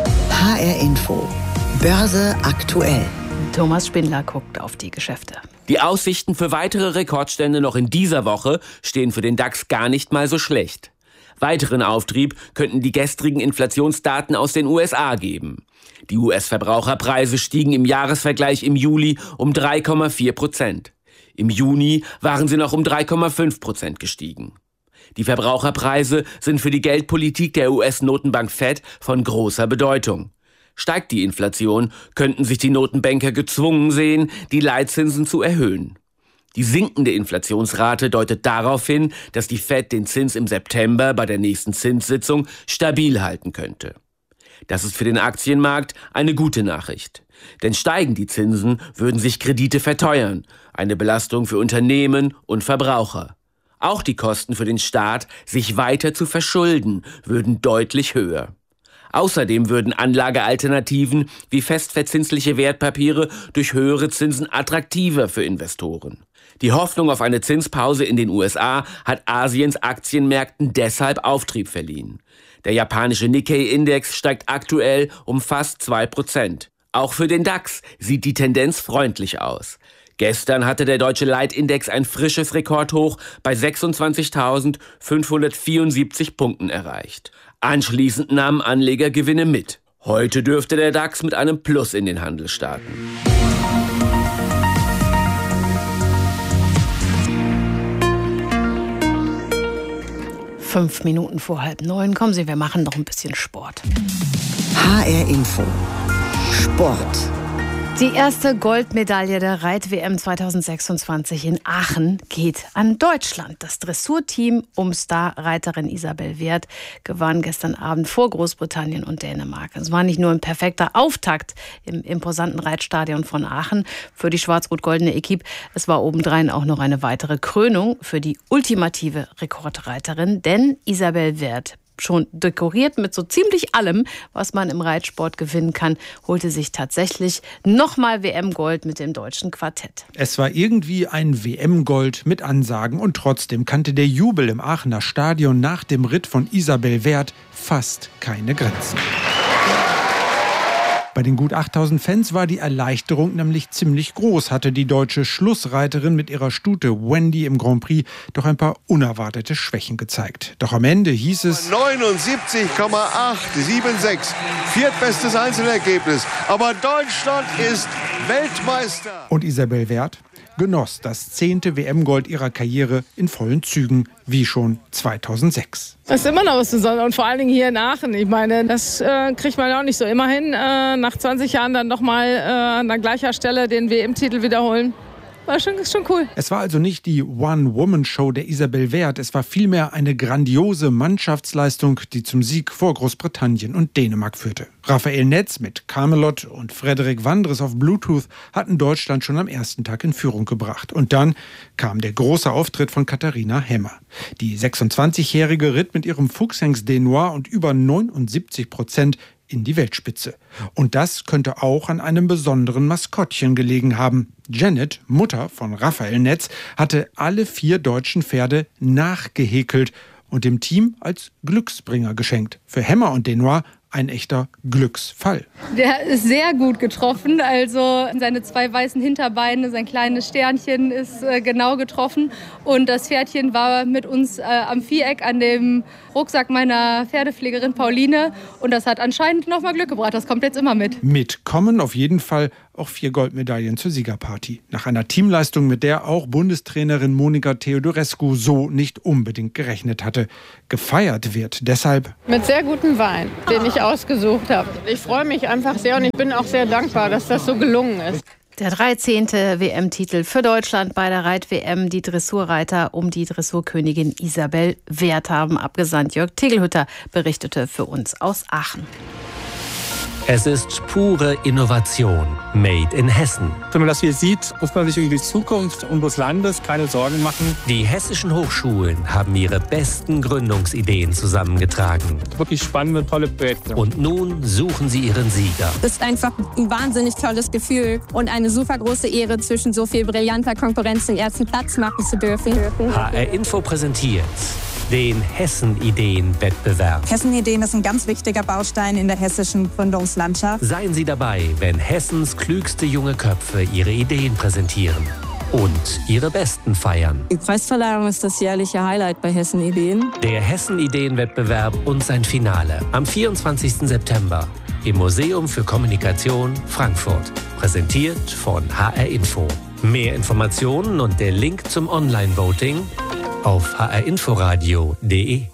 [SPEAKER 1] H R Info. Börse aktuell.
[SPEAKER 7] Thomas Spindler guckt auf die Geschäfte.
[SPEAKER 22] Die Aussichten für weitere Rekordstände noch in dieser Woche stehen für den DAX gar nicht mal so schlecht. Weiteren Auftrieb könnten die gestrigen Inflationsdaten aus den U S A geben. Die U S-Verbraucherpreise stiegen im Jahresvergleich im Juli um drei Komma vier Prozent. Im Juni waren sie noch um drei Komma fünf Prozent gestiegen. Die Verbraucherpreise sind für die Geldpolitik der U S-Notenbank Fed von großer Bedeutung. Steigt die Inflation, könnten sich die Notenbanker gezwungen sehen, die Leitzinsen zu erhöhen. Die sinkende Inflationsrate deutet darauf hin, dass die Fed den Zins im September bei der nächsten Zinssitzung stabil halten könnte. Das ist für den Aktienmarkt eine gute Nachricht. Denn steigen die Zinsen, würden sich Kredite verteuern, eine Belastung für Unternehmen und Verbraucher. Auch die Kosten für den Staat, sich weiter zu verschulden, würden deutlich höher. Außerdem würden Anlagealternativen wie festverzinsliche Wertpapiere durch höhere Zinsen attraktiver für Investoren. Die Hoffnung auf eine Zinspause in den U S A hat Asiens Aktienmärkten deshalb Auftrieb verliehen. Der japanische Nikkei-Index steigt aktuell um fast zwei Prozent. Auch für den DAX sieht die Tendenz freundlich aus. Gestern hatte der deutsche Leitindex ein frisches Rekordhoch bei sechsundzwanzigtausendfünfhundertvierundsiebzig Punkten erreicht. Anschließend nahmen Anleger Gewinne mit. Heute dürfte der DAX mit einem Plus in den Handel starten.
[SPEAKER 7] Fünf Minuten vor halb neun. Kommen Sie, wir machen noch ein bisschen Sport.
[SPEAKER 1] H R Info. Sport.
[SPEAKER 7] Die erste Goldmedaille der Reit-W M zweitausendsechsundzwanzig in Aachen geht an Deutschland. Das Dressurteam um Starreiterin Isabel Werth gewann gestern Abend vor Großbritannien und Dänemark. Es war nicht nur ein perfekter Auftakt im imposanten Reitstadion von Aachen für die schwarz-rot-goldene Equipe, es war obendrein auch noch eine weitere Krönung für die ultimative Rekordreiterin, denn Isabel Werth, schon dekoriert mit so ziemlich allem, was man im Reitsport gewinnen kann, holte sich tatsächlich nochmal W M-Gold mit dem deutschen Quartett.
[SPEAKER 3] Es war irgendwie ein W M-Gold mit Ansagen und trotzdem kannte der Jubel im Aachener Stadion nach dem Ritt von Isabel Werth fast keine Grenzen. Bei den gut achttausend Fans war die Erleichterung nämlich ziemlich groß, hatte die deutsche Schlussreiterin mit ihrer Stute Wendy im Grand Prix doch ein paar unerwartete Schwächen gezeigt. Doch am Ende hieß es
[SPEAKER 4] neunundsiebzig Komma acht sieben sechs, viertbestes Einzelergebnis. Aber Deutschland ist Weltmeister.
[SPEAKER 3] Und Isabel Werth genoss das zehnte W M-Gold ihrer Karriere in vollen Zügen, wie schon zweitausendsechs.
[SPEAKER 23] Es ist immer noch was Besonderes und vor allen Dingen hier in Aachen. Ich meine, das äh, kriegt man auch nicht so. Immerhin äh, nach zwanzig Jahren dann nochmal äh, an gleicher Stelle den W M-Titel wiederholen. War schon, ist schon cool.
[SPEAKER 3] Es war also nicht die One-Woman-Show der Isabel Werth. Es war vielmehr eine grandiose Mannschaftsleistung, die zum Sieg vor Großbritannien und Dänemark führte. Raphael Netz mit Camelot und Frederik Wandres auf Bluetooth hatten Deutschland schon am ersten Tag in Führung gebracht. Und dann kam der große Auftritt von Katharina Hemmer. Die sechsundzwanzigjährige ritt mit ihrem Fuchshengst Denois und über neunundsiebzig Prozent in die Weltspitze. Und das könnte auch an einem besonderen Maskottchen gelegen haben. Janet, Mutter von Raphael Netz, hatte alle vier deutschen Pferde nachgehäkelt und dem Team als Glücksbringer geschenkt. Für Hemmer und Denois ein echter Glücksfall.
[SPEAKER 24] Der ist sehr gut getroffen, also seine zwei weißen Hinterbeine, sein kleines Sternchen ist äh, genau getroffen und das Pferdchen war mit uns äh, am Viereck an dem Rucksack meiner Pferdepflegerin Pauline und das hat anscheinend nochmal Glück gebracht, das kommt jetzt immer mit.
[SPEAKER 3] Mitkommen auf jeden Fall auch vier Goldmedaillen zur Siegerparty. Nach einer Teamleistung, mit der auch Bundestrainerin Monika Theodorescu so nicht unbedingt gerechnet hatte. Gefeiert wird deshalb
[SPEAKER 23] mit sehr gutem Wein, den ich ausgesucht habe. Ich freue mich einfach sehr und ich bin auch sehr dankbar, dass das so gelungen ist.
[SPEAKER 7] Der dreizehnte W M-Titel für Deutschland bei der Reit-W M. Die Dressurreiter um die Dressurkönigin Isabel Werth haben abgesandt. Jörg Tegelhütter berichtete für uns aus Aachen.
[SPEAKER 15] Es ist pure Innovation, made in Hessen.
[SPEAKER 25] Wenn man das hier sieht, muss man sich über die Zukunft unseres Landes keine Sorgen machen.
[SPEAKER 15] Die hessischen Hochschulen haben ihre besten Gründungsideen zusammengetragen.
[SPEAKER 25] Wirklich spannende, tolle Projekte.
[SPEAKER 15] Und nun suchen sie ihren Sieger.
[SPEAKER 26] Es ist einfach ein wahnsinnig tolles Gefühl und eine super große Ehre, zwischen so viel brillanter Konkurrenz den ersten Platz machen zu dürfen.
[SPEAKER 15] H R Info präsentiert den Hessen-Ideen-Wettbewerb.
[SPEAKER 27] Hessen-Ideen ist ein ganz wichtiger Baustein in der hessischen Gründungslandschaft.
[SPEAKER 15] Seien Sie dabei, wenn Hessens klügste junge Köpfe ihre Ideen präsentieren und ihre besten feiern.
[SPEAKER 26] Die Preisverleihung ist das jährliche Highlight bei Hessen-Ideen.
[SPEAKER 15] Der Hessen-Ideen-Wettbewerb und sein Finale am vierundzwanzigsten September im Museum für Kommunikation Frankfurt. Präsentiert von H R Info. Mehr Informationen und der Link zum Online-Voting auf h r inforadio punkt d e.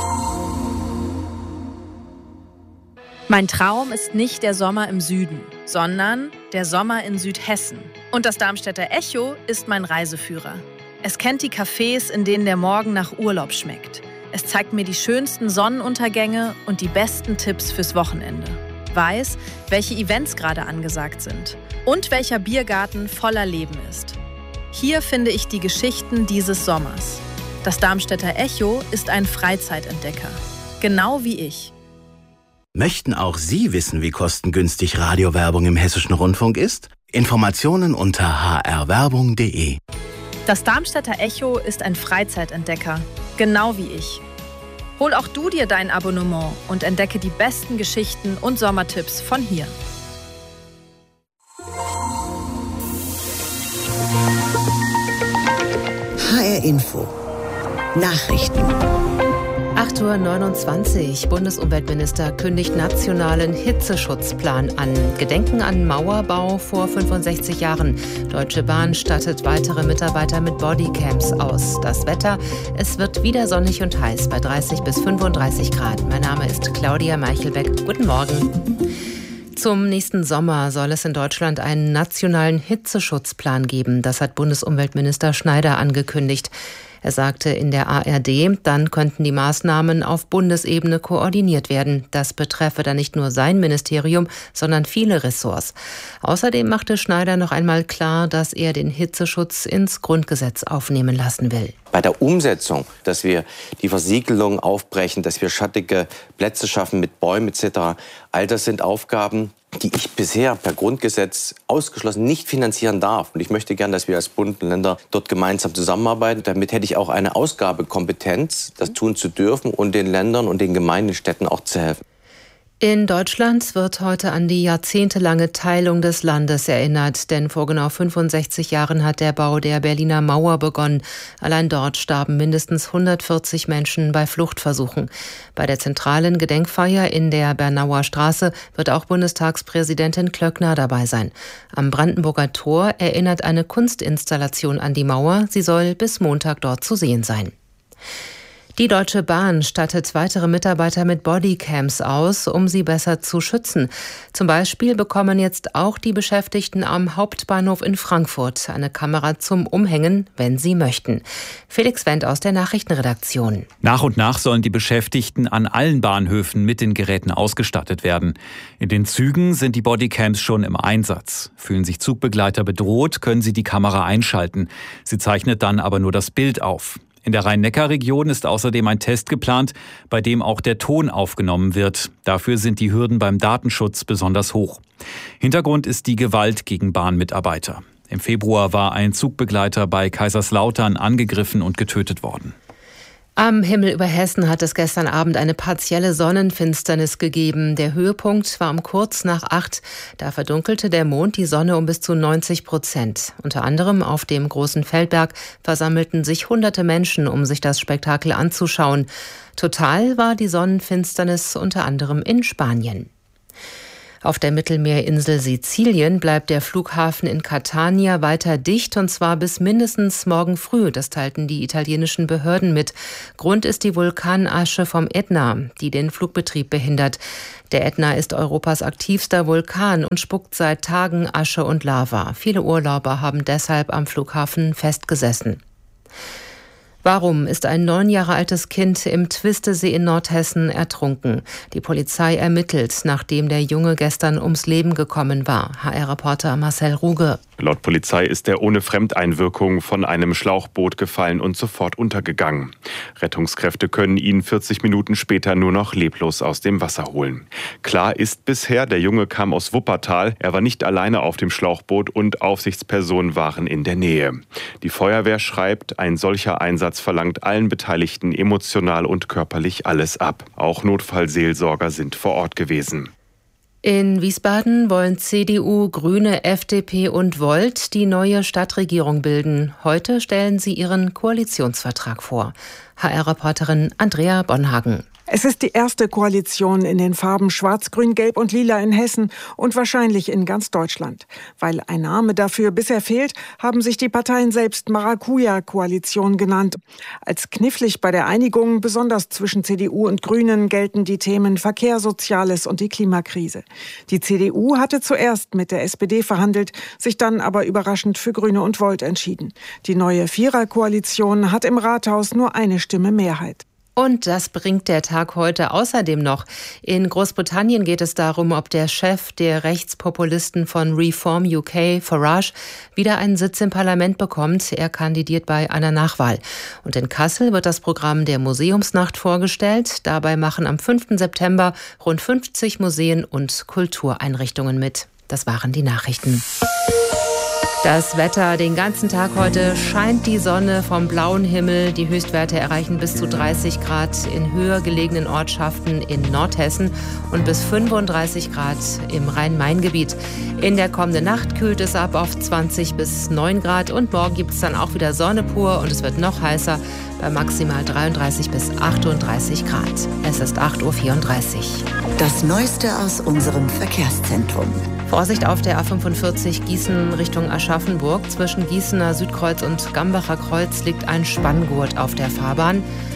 [SPEAKER 28] Mein Traum ist nicht der Sommer im Süden, sondern der Sommer in Südhessen. Und das Darmstädter Echo ist mein Reiseführer. Es kennt die Cafés, in denen der Morgen nach Urlaub schmeckt. Es zeigt mir die schönsten Sonnenuntergänge und die besten Tipps fürs Wochenende. Weiß, welche Events gerade angesagt sind und welcher Biergarten voller Leben ist. Hier finde ich die Geschichten dieses Sommers. Das Darmstädter Echo ist ein Freizeitentdecker. Genau wie ich.
[SPEAKER 29] Möchten auch Sie wissen, wie kostengünstig Radiowerbung im Hessischen Rundfunk ist? Informationen unter h r werbung punkt d e.
[SPEAKER 28] Das Darmstädter Echo ist ein Freizeitentdecker. Genau wie ich. Hol auch du dir dein Abonnement und entdecke die besten Geschichten und Sommertipps von hier.
[SPEAKER 1] H R Info. Nachrichten.
[SPEAKER 2] acht Uhr neunundzwanzig. Bundesumweltminister kündigt nationalen Hitzeschutzplan an. Gedenken an Mauerbau vor fünfundsechzig Jahren. Deutsche Bahn stattet weitere Mitarbeiter mit Bodycams aus. Das Wetter, es wird wieder sonnig und heiß bei dreißig bis fünfunddreißig Grad. Mein Name ist Claudia Meichelbeck. Guten Morgen. Zum nächsten Sommer soll es in Deutschland einen nationalen Hitzeschutzplan geben. Das hat Bundesumweltminister Schneider angekündigt. Er sagte in der A R D, dann könnten die Maßnahmen auf Bundesebene koordiniert werden. Das betreffe dann nicht nur sein Ministerium, sondern viele Ressorts. Außerdem machte Schneider noch einmal klar, dass er den Hitzeschutz ins Grundgesetz aufnehmen lassen will.
[SPEAKER 5] Bei der Umsetzung, dass wir die Versiegelung aufbrechen, dass wir schattige Plätze schaffen mit Bäumen et cetera, all das sind Aufgaben, die ich bisher per Grundgesetz ausgeschlossen nicht finanzieren darf. Und ich möchte gern, dass wir als Bund und Länder dort gemeinsam zusammenarbeiten. Damit hätte ich auch eine Ausgabekompetenz, das tun zu dürfen und den Ländern und den Gemeinden, Städten auch zu helfen.
[SPEAKER 2] In Deutschland wird heute an die jahrzehntelange Teilung des Landes erinnert, denn vor genau fünfundsechzig Jahren hat der Bau der Berliner Mauer begonnen. Allein dort starben mindestens hundertvierzig Menschen bei Fluchtversuchen. Bei der zentralen Gedenkfeier in der Bernauer Straße wird auch Bundestagspräsidentin Klöckner dabei sein. Am Brandenburger Tor erinnert eine Kunstinstallation an die Mauer. Sie soll bis Montag dort zu sehen sein. Die Deutsche Bahn stattet weitere Mitarbeiter mit Bodycams aus, um sie besser zu schützen. Zum Beispiel bekommen jetzt auch die Beschäftigten am Hauptbahnhof in Frankfurt eine Kamera zum Umhängen, wenn sie möchten. Felix Wendt aus der Nachrichtenredaktion.
[SPEAKER 6] Nach und nach sollen die Beschäftigten an allen Bahnhöfen mit den Geräten ausgestattet werden. In den Zügen sind die Bodycams schon im Einsatz. Fühlen sich Zugbegleiter bedroht, können sie die Kamera einschalten. Sie zeichnet dann aber nur das Bild auf. In der Rhein-Neckar-Region ist außerdem ein Test geplant, bei dem auch der Ton aufgenommen wird. Dafür sind die Hürden beim Datenschutz besonders hoch. Hintergrund ist die Gewalt gegen Bahnmitarbeiter. Im Februar war ein Zugbegleiter bei Kaiserslautern angegriffen und getötet worden.
[SPEAKER 2] Am Himmel über Hessen hat es gestern Abend eine partielle Sonnenfinsternis gegeben. Der Höhepunkt war um kurz nach acht. Da verdunkelte der Mond die Sonne um bis zu neunzig Prozent. Unter anderem auf dem Großen Feldberg versammelten sich hunderte Menschen, um sich das Spektakel anzuschauen. Total war die Sonnenfinsternis unter anderem in Spanien. Auf der Mittelmeerinsel Sizilien bleibt der Flughafen in Catania weiter dicht, und zwar bis mindestens morgen früh. Das teilten die italienischen Behörden mit. Grund ist die Vulkanasche vom Ätna, die den Flugbetrieb behindert. Der Ätna ist Europas aktivster Vulkan und spuckt seit Tagen Asche und Lava. Viele Urlauber haben deshalb am Flughafen festgesessen. Warum ist ein neun Jahre altes Kind im Twistesee in Nordhessen ertrunken? Die Polizei ermittelt, nachdem der Junge gestern ums Leben gekommen war. H R-Reporter Marcel Ruge.
[SPEAKER 8] Laut Polizei ist er ohne Fremdeinwirkung von einem Schlauchboot gefallen und sofort untergegangen. Rettungskräfte können ihn vierzig Minuten später nur noch leblos aus dem Wasser holen. Klar ist bisher, der Junge kam aus Wuppertal. Er war nicht alleine auf dem Schlauchboot und Aufsichtspersonen waren in der Nähe. Die Feuerwehr schreibt, ein solcher Einsatz verlangt allen Beteiligten emotional und körperlich alles ab. Auch Notfallseelsorger sind vor Ort gewesen.
[SPEAKER 2] In Wiesbaden wollen C D U, Grüne, F D P und Volt die neue Stadtregierung bilden. Heute stellen sie ihren Koalitionsvertrag vor. H R-Reporterin Andrea Bonhagen.
[SPEAKER 9] Es ist die erste Koalition in den Farben Schwarz, Grün, Gelb und Lila in Hessen und wahrscheinlich in ganz Deutschland. Weil ein Name dafür bisher fehlt, haben sich die Parteien selbst Maracuja-Koalition genannt. Als knifflig bei der Einigung, besonders zwischen C D U und Grünen, gelten die Themen Verkehr, Soziales und die Klimakrise. Die C D U hatte zuerst mit der S P D verhandelt, sich dann aber überraschend für Grüne und Volt entschieden. Die neue Vierer-Koalition hat im Rathaus nur eine Stimme Mehrheit.
[SPEAKER 2] Und das bringt der Tag heute außerdem noch. In Großbritannien geht es darum, ob der Chef der Rechtspopulisten von Reform U K, Farage, wieder einen Sitz im Parlament bekommt. Er kandidiert bei einer Nachwahl. Und in Kassel wird das Programm der Museumsnacht vorgestellt. Dabei machen am fünften September rund fünfzig Museen und Kultureinrichtungen mit. Das waren die Nachrichten. Das Wetter: den ganzen Tag heute scheint die Sonne vom blauen Himmel. Die Höchstwerte erreichen bis zu dreißig Grad in höher gelegenen Ortschaften in Nordhessen und bis fünfunddreißig Grad im Rhein-Main-Gebiet. In der kommenden Nacht kühlt es ab auf zwanzig bis neun Grad und morgen gibt es dann auch wieder Sonne pur und es wird noch heißer bei maximal dreiunddreißig bis achtunddreißig Grad. Es ist acht Uhr vierunddreißig.
[SPEAKER 1] Das Neueste aus unserem Verkehrszentrum.
[SPEAKER 2] Vorsicht auf der A fünfundvierzig Gießen Richtung Aschaffenburg. Zwischen Gießener Südkreuz und Gambacher Kreuz liegt ein Spanngurt auf der Fahrbahn.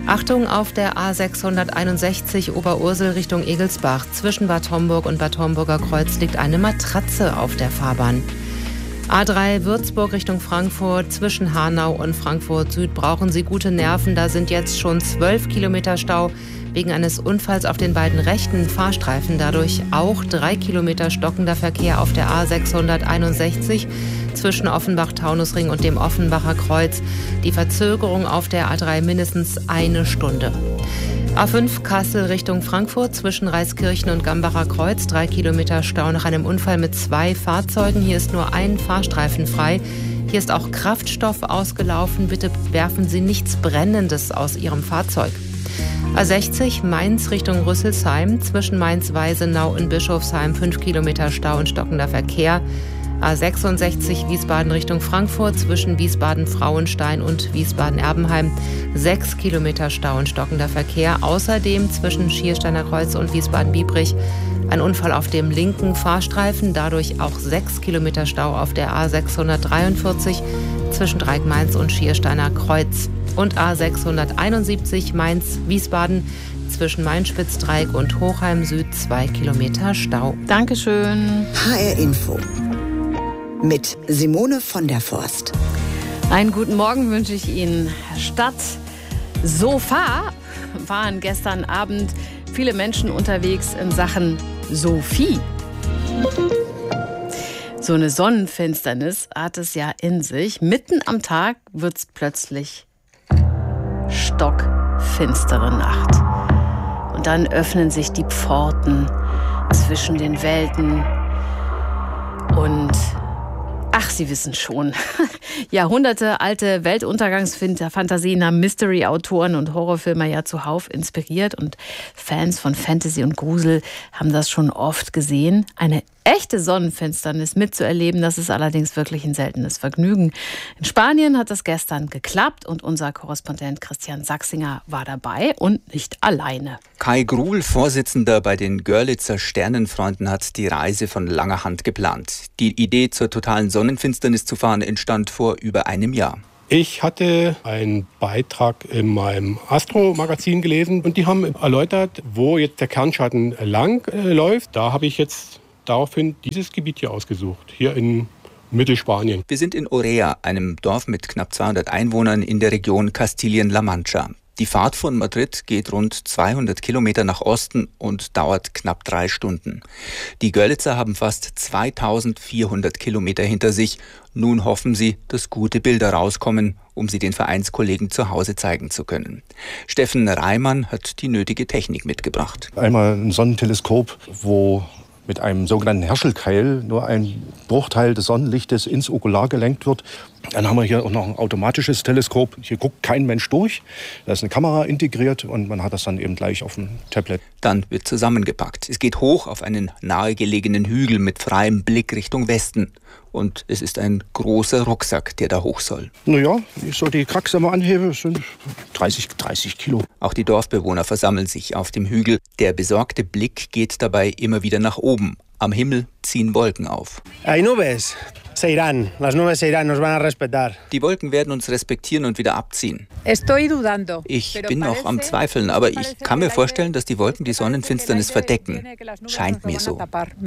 [SPEAKER 2] Achtung, auf der A sechshunderteinundsechzig Oberursel Richtung Egelsbach. Zwischen Bad Homburg und Bad Homburger Kreuz liegt eine Matratze auf der Fahrbahn. A drei Würzburg Richtung Frankfurt. Zwischen Hanau und Frankfurt Süd brauchen Sie gute Nerven. Da sind jetzt schon zwölf Kilometer Stau wegen eines Unfalls auf den beiden rechten Fahrstreifen. Dadurch auch drei Kilometer stockender Verkehr auf der A sechshunderteinundsechzig zwischen Offenbach-Taunusring und dem Offenbacher Kreuz. Die Verzögerung auf der A drei mindestens eine Stunde. A fünf Kassel Richtung Frankfurt zwischen Reiskirchen und Gambacher Kreuz. Drei Kilometer Stau nach einem Unfall mit zwei Fahrzeugen. Hier ist nur ein Fahrstreifen frei. Hier ist auch Kraftstoff ausgelaufen. Bitte werfen Sie nichts Brennendes aus Ihrem Fahrzeug. A sechzig Mainz Richtung Rüsselsheim. Zwischen Mainz-Weisenau und Bischofsheim fünf Kilometer Stau und stockender Verkehr. A sechsundsechzig Wiesbaden Richtung Frankfurt zwischen Wiesbaden-Frauenstein und Wiesbaden-Erbenheim sechs Kilometer Stau und stockender Verkehr. Außerdem zwischen Schiersteiner Kreuz und Wiesbaden-Biebrich ein Unfall auf dem linken Fahrstreifen, dadurch auch sechs Kilometer Stau auf der A sechshundertdreiundvierzig zwischen Dreieck-Mainz und Schiersteiner Kreuz. Und A sechshunderteinundsiebzig Mainz-Wiesbaden zwischen Mainspitz-Dreieck und Hochheim Süd zwei Kilometer Stau.
[SPEAKER 7] Dankeschön.
[SPEAKER 1] H R Info mit Simone von der Forst.
[SPEAKER 7] Einen guten Morgen wünsche ich Ihnen. Statt Sofa waren gestern Abend viele Menschen unterwegs in Sachen Sophie. So eine Sonnenfinsternis hat es ja in sich. Mitten am Tag wird es plötzlich stockfinstere Nacht. Und dann öffnen sich die Pforten zwischen den Welten und ach, Sie wissen schon. Jahrhunderte alte Weltuntergangsfantasien haben Mystery-Autoren und Horrorfilmer ja zuhauf inspiriert. Und Fans von Fantasy und Grusel haben das schon oft gesehen. Eine echte Sonnenfinsternis mitzuerleben, das ist allerdings wirklich ein seltenes Vergnügen. In Spanien hat das gestern geklappt und unser Korrespondent Christian Sachsinger war dabei und nicht alleine.
[SPEAKER 10] Kai Gruhl, Vorsitzender bei den Görlitzer Sternenfreunden, hat die Reise von langer Hand geplant. Die Idee, zur totalen Sonnenfinsternis zu fahren, entstand vor über einem Jahr.
[SPEAKER 11] Ich hatte einen Beitrag in meinem Astro-Magazin gelesen und die haben erläutert, wo jetzt der Kernschatten lang äh, läuft. Da habe ich jetzt daraufhin dieses Gebiet hier ausgesucht, hier in Mittelspanien.
[SPEAKER 10] Wir sind in Orea, einem Dorf mit knapp zweihundert Einwohnern in der Region Kastilien-La Mancha. Die Fahrt von Madrid geht rund zweihundert Kilometer nach Osten und dauert knapp drei Stunden. Die Görlitzer haben fast zweitausendvierhundert Kilometer hinter sich. Nun hoffen sie, dass gute Bilder rauskommen, um sie den Vereinskollegen zu Hause zeigen zu können. Steffen Reimann hat die nötige Technik mitgebracht.
[SPEAKER 12] Einmal ein Sonnenteleskop, wo mit einem sogenannten Herschel-Keil nur ein Bruchteil des Sonnenlichtes ins Okular gelenkt wird. Dann haben wir hier auch noch ein automatisches Teleskop. Hier guckt kein Mensch durch. Da ist eine Kamera integriert und man hat das dann eben gleich auf dem Tablet.
[SPEAKER 10] Dann wird zusammengepackt. Es geht hoch auf einen nahegelegenen Hügel mit freiem Blick Richtung Westen. Und es ist ein großer Rucksack, der da hoch soll.
[SPEAKER 12] Naja, wenn ich so die Kraxe mal anhebe, sind dreißig, dreißig Kilo.
[SPEAKER 10] Auch die Dorfbewohner versammeln sich auf dem Hügel. Der besorgte Blick geht dabei immer wieder nach oben. Am Himmel ziehen Wolken auf.
[SPEAKER 13] Hay nubes. Se irán. Las nubes se irán. Nos van a respetar.
[SPEAKER 10] Die Wolken werden uns respektieren und wieder abziehen.
[SPEAKER 13] Estoy dudando.
[SPEAKER 10] Ich bin noch am Zweifeln, aber ich kann mir vorstellen, dass die Wolken die Sonnenfinsternis verdecken. Scheint mir so.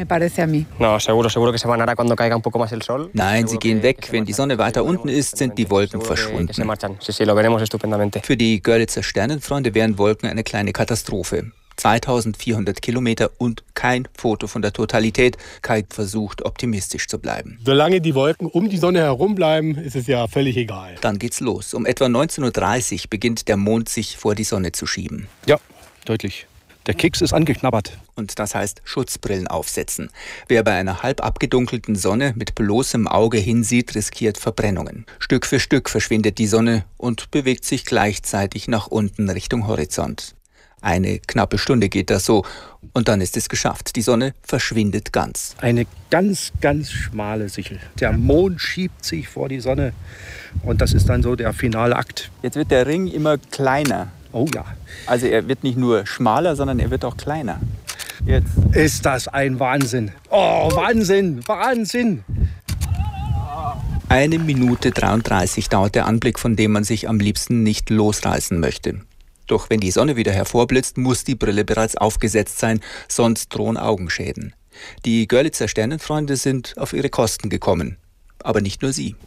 [SPEAKER 10] Nein, sie gehen weg. Wenn die Sonne weiter unten ist, sind die Wolken verschwunden. Für die Görlitzer Sternenfreunde wären Wolken eine kleine Katastrophe. zweitausendvierhundert Kilometer und kein Foto von der Totalität. Kai versucht, optimistisch zu bleiben.
[SPEAKER 11] Solange die Wolken um die Sonne herum bleiben, ist es ja völlig egal.
[SPEAKER 10] Dann geht's los. Um etwa neunzehn Uhr dreißig beginnt der Mond sich vor die Sonne zu schieben.
[SPEAKER 12] Ja, deutlich. Der Keks ist angeknabbert.
[SPEAKER 10] Und das heißt Schutzbrillen aufsetzen. Wer bei einer halb abgedunkelten Sonne mit bloßem Auge hinsieht, riskiert Verbrennungen. Stück für Stück verschwindet die Sonne und bewegt sich gleichzeitig nach unten Richtung Horizont. Eine knappe Stunde geht das so und dann ist es geschafft. Die Sonne verschwindet ganz.
[SPEAKER 12] Eine ganz, ganz schmale Sichel. Der Mond schiebt sich vor die Sonne und das ist dann so der finale Akt.
[SPEAKER 10] Jetzt wird der Ring immer kleiner.
[SPEAKER 12] Oh ja.
[SPEAKER 10] Also er wird nicht nur schmaler, sondern er wird auch kleiner.
[SPEAKER 12] Jetzt. Ist das ein Wahnsinn. Oh, Wahnsinn, Wahnsinn.
[SPEAKER 10] Eine Minute dreiunddreißig dauert der Anblick, von dem man sich am liebsten nicht losreißen möchte. Doch wenn die Sonne wieder hervorblitzt, muss die Brille bereits aufgesetzt sein, sonst drohen Augenschäden. Die Görlitzer Sternenfreunde sind auf ihre Kosten gekommen. Aber nicht nur sie.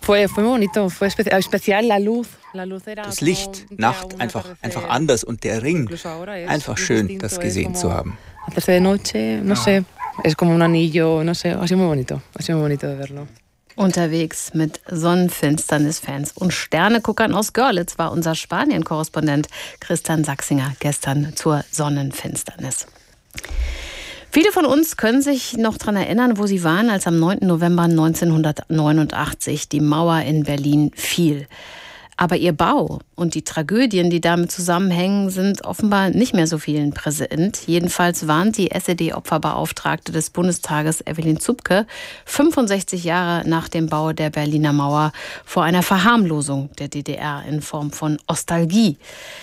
[SPEAKER 10] Das Licht, Nacht, einfach, einfach anders und der Ring. Einfach schön, das gesehen zu haben.
[SPEAKER 7] Unterwegs mit Sonnenfinsternis-Fans und Sterneguckern aus Görlitz war unser Spanien-Korrespondent Christian Sachsinger gestern zur Sonnenfinsternis. Viele von uns können sich noch daran erinnern, wo sie waren, als am neunten November neunzehnhundertneunundachtzig die Mauer in Berlin fiel. Aber ihr Bau und die Tragödien, die damit zusammenhängen, sind offenbar nicht mehr so vielen präsent. Jedenfalls warnt die S E D-Opferbeauftragte des Bundestages Evelyn Zupke fünfundsechzig Jahre nach dem Bau der Berliner Mauer vor einer Verharmlosung der D D R in Form von Ostalgie.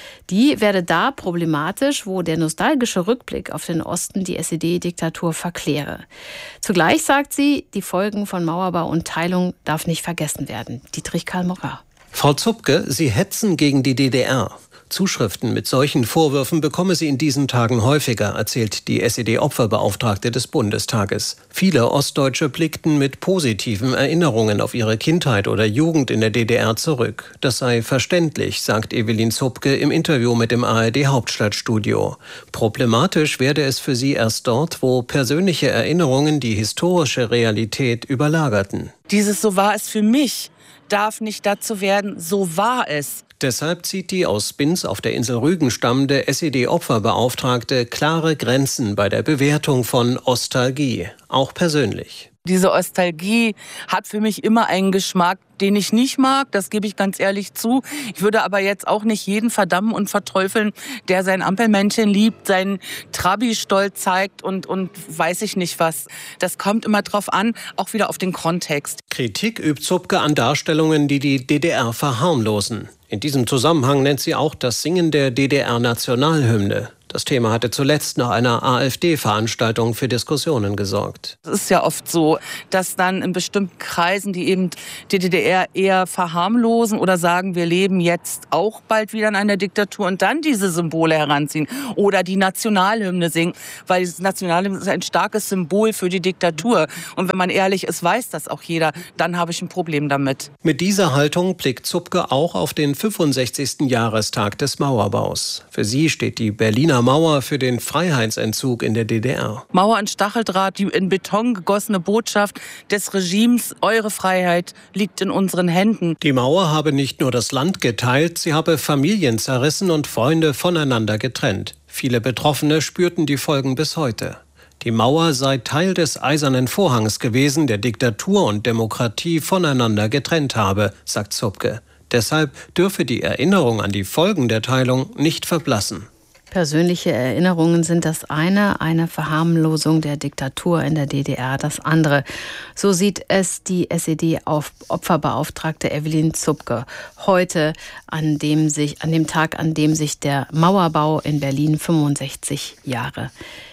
[SPEAKER 7] Die werde da problematisch, wo der nostalgische Rückblick auf den Osten die S E D-Diktatur verkläre. Zugleich sagt sie, die Folgen von Mauerbau und Teilung darf nicht vergessen werden. Dietrich Karl-Morat.
[SPEAKER 4] Frau Zupke, Sie hetzen gegen die D D R. Zuschriften mit solchen Vorwürfen bekomme sie in diesen Tagen häufiger, erzählt die S E D-Opferbeauftragte des Bundestages. Viele Ostdeutsche blickten mit positiven Erinnerungen auf ihre Kindheit oder Jugend in der D D R zurück. Das sei verständlich, sagt Evelyn Zupke im Interview mit dem A R D-Hauptstadtstudio. Problematisch werde es für sie erst dort, wo persönliche Erinnerungen die historische Realität überlagerten.
[SPEAKER 14] Dieses "So war es für mich" darf nicht dazu werden, "so war es".
[SPEAKER 4] Deshalb zieht die aus Binz auf der Insel Rügen stammende S E D-Opferbeauftragte klare Grenzen bei der Bewertung von Ostalgie, auch persönlich.
[SPEAKER 14] Diese Ostalgie hat für mich immer einen Geschmack, den ich nicht mag, das gebe ich ganz ehrlich zu. Ich würde aber jetzt auch nicht jeden verdammen und verteufeln, der sein Ampelmännchen liebt, seinen Trabi-Stolz zeigt und, und weiß ich nicht was. Das kommt immer drauf an, auch wieder auf den Kontext.
[SPEAKER 4] Kritik übt Zupke an Darstellungen, die die D D R verharmlosen. In diesem Zusammenhang nennt sie auch das Singen der D D R-Nationalhymne. Das Thema hatte zuletzt nach einer AfD-Veranstaltung für Diskussionen gesorgt.
[SPEAKER 14] Es ist ja oft so, dass dann in bestimmten Kreisen, die eben die D D R eher verharmlosen oder sagen, wir leben jetzt auch bald wieder in einer Diktatur und dann diese Symbole heranziehen oder die Nationalhymne singen, weil das Nationalhymne ist ein starkes Symbol für die Diktatur. Und wenn man ehrlich ist, weiß das auch jeder, dann habe ich ein Problem damit.
[SPEAKER 4] Mit dieser Haltung blickt Zupke auch auf den fünfundsechzigsten Jahrestag des Mauerbaus. Für sie steht die Berliner Mauer für den Freiheitsentzug in der D D R.
[SPEAKER 14] Mauer und Stacheldraht, die in Beton gegossene Botschaft des Regimes, eure Freiheit liegt in unseren Händen.
[SPEAKER 4] Die Mauer habe nicht nur das Land geteilt, sie habe Familien zerrissen und Freunde voneinander getrennt. Viele Betroffene spürten die Folgen bis heute. Die Mauer sei Teil des Eisernen Vorhangs gewesen, der Diktatur und Demokratie voneinander getrennt habe, sagt Zupke. Deshalb dürfe die Erinnerung an die Folgen der Teilung nicht verblassen.
[SPEAKER 7] Persönliche Erinnerungen sind das eine, eine Verharmlosung der Diktatur in der D D R das andere. So sieht es die S E D-Opferbeauftragte Evelyn Zupke heute, an dem sich, an dem Tag, an dem sich der Mauerbau in Berlin fünfundsechzig Jahre,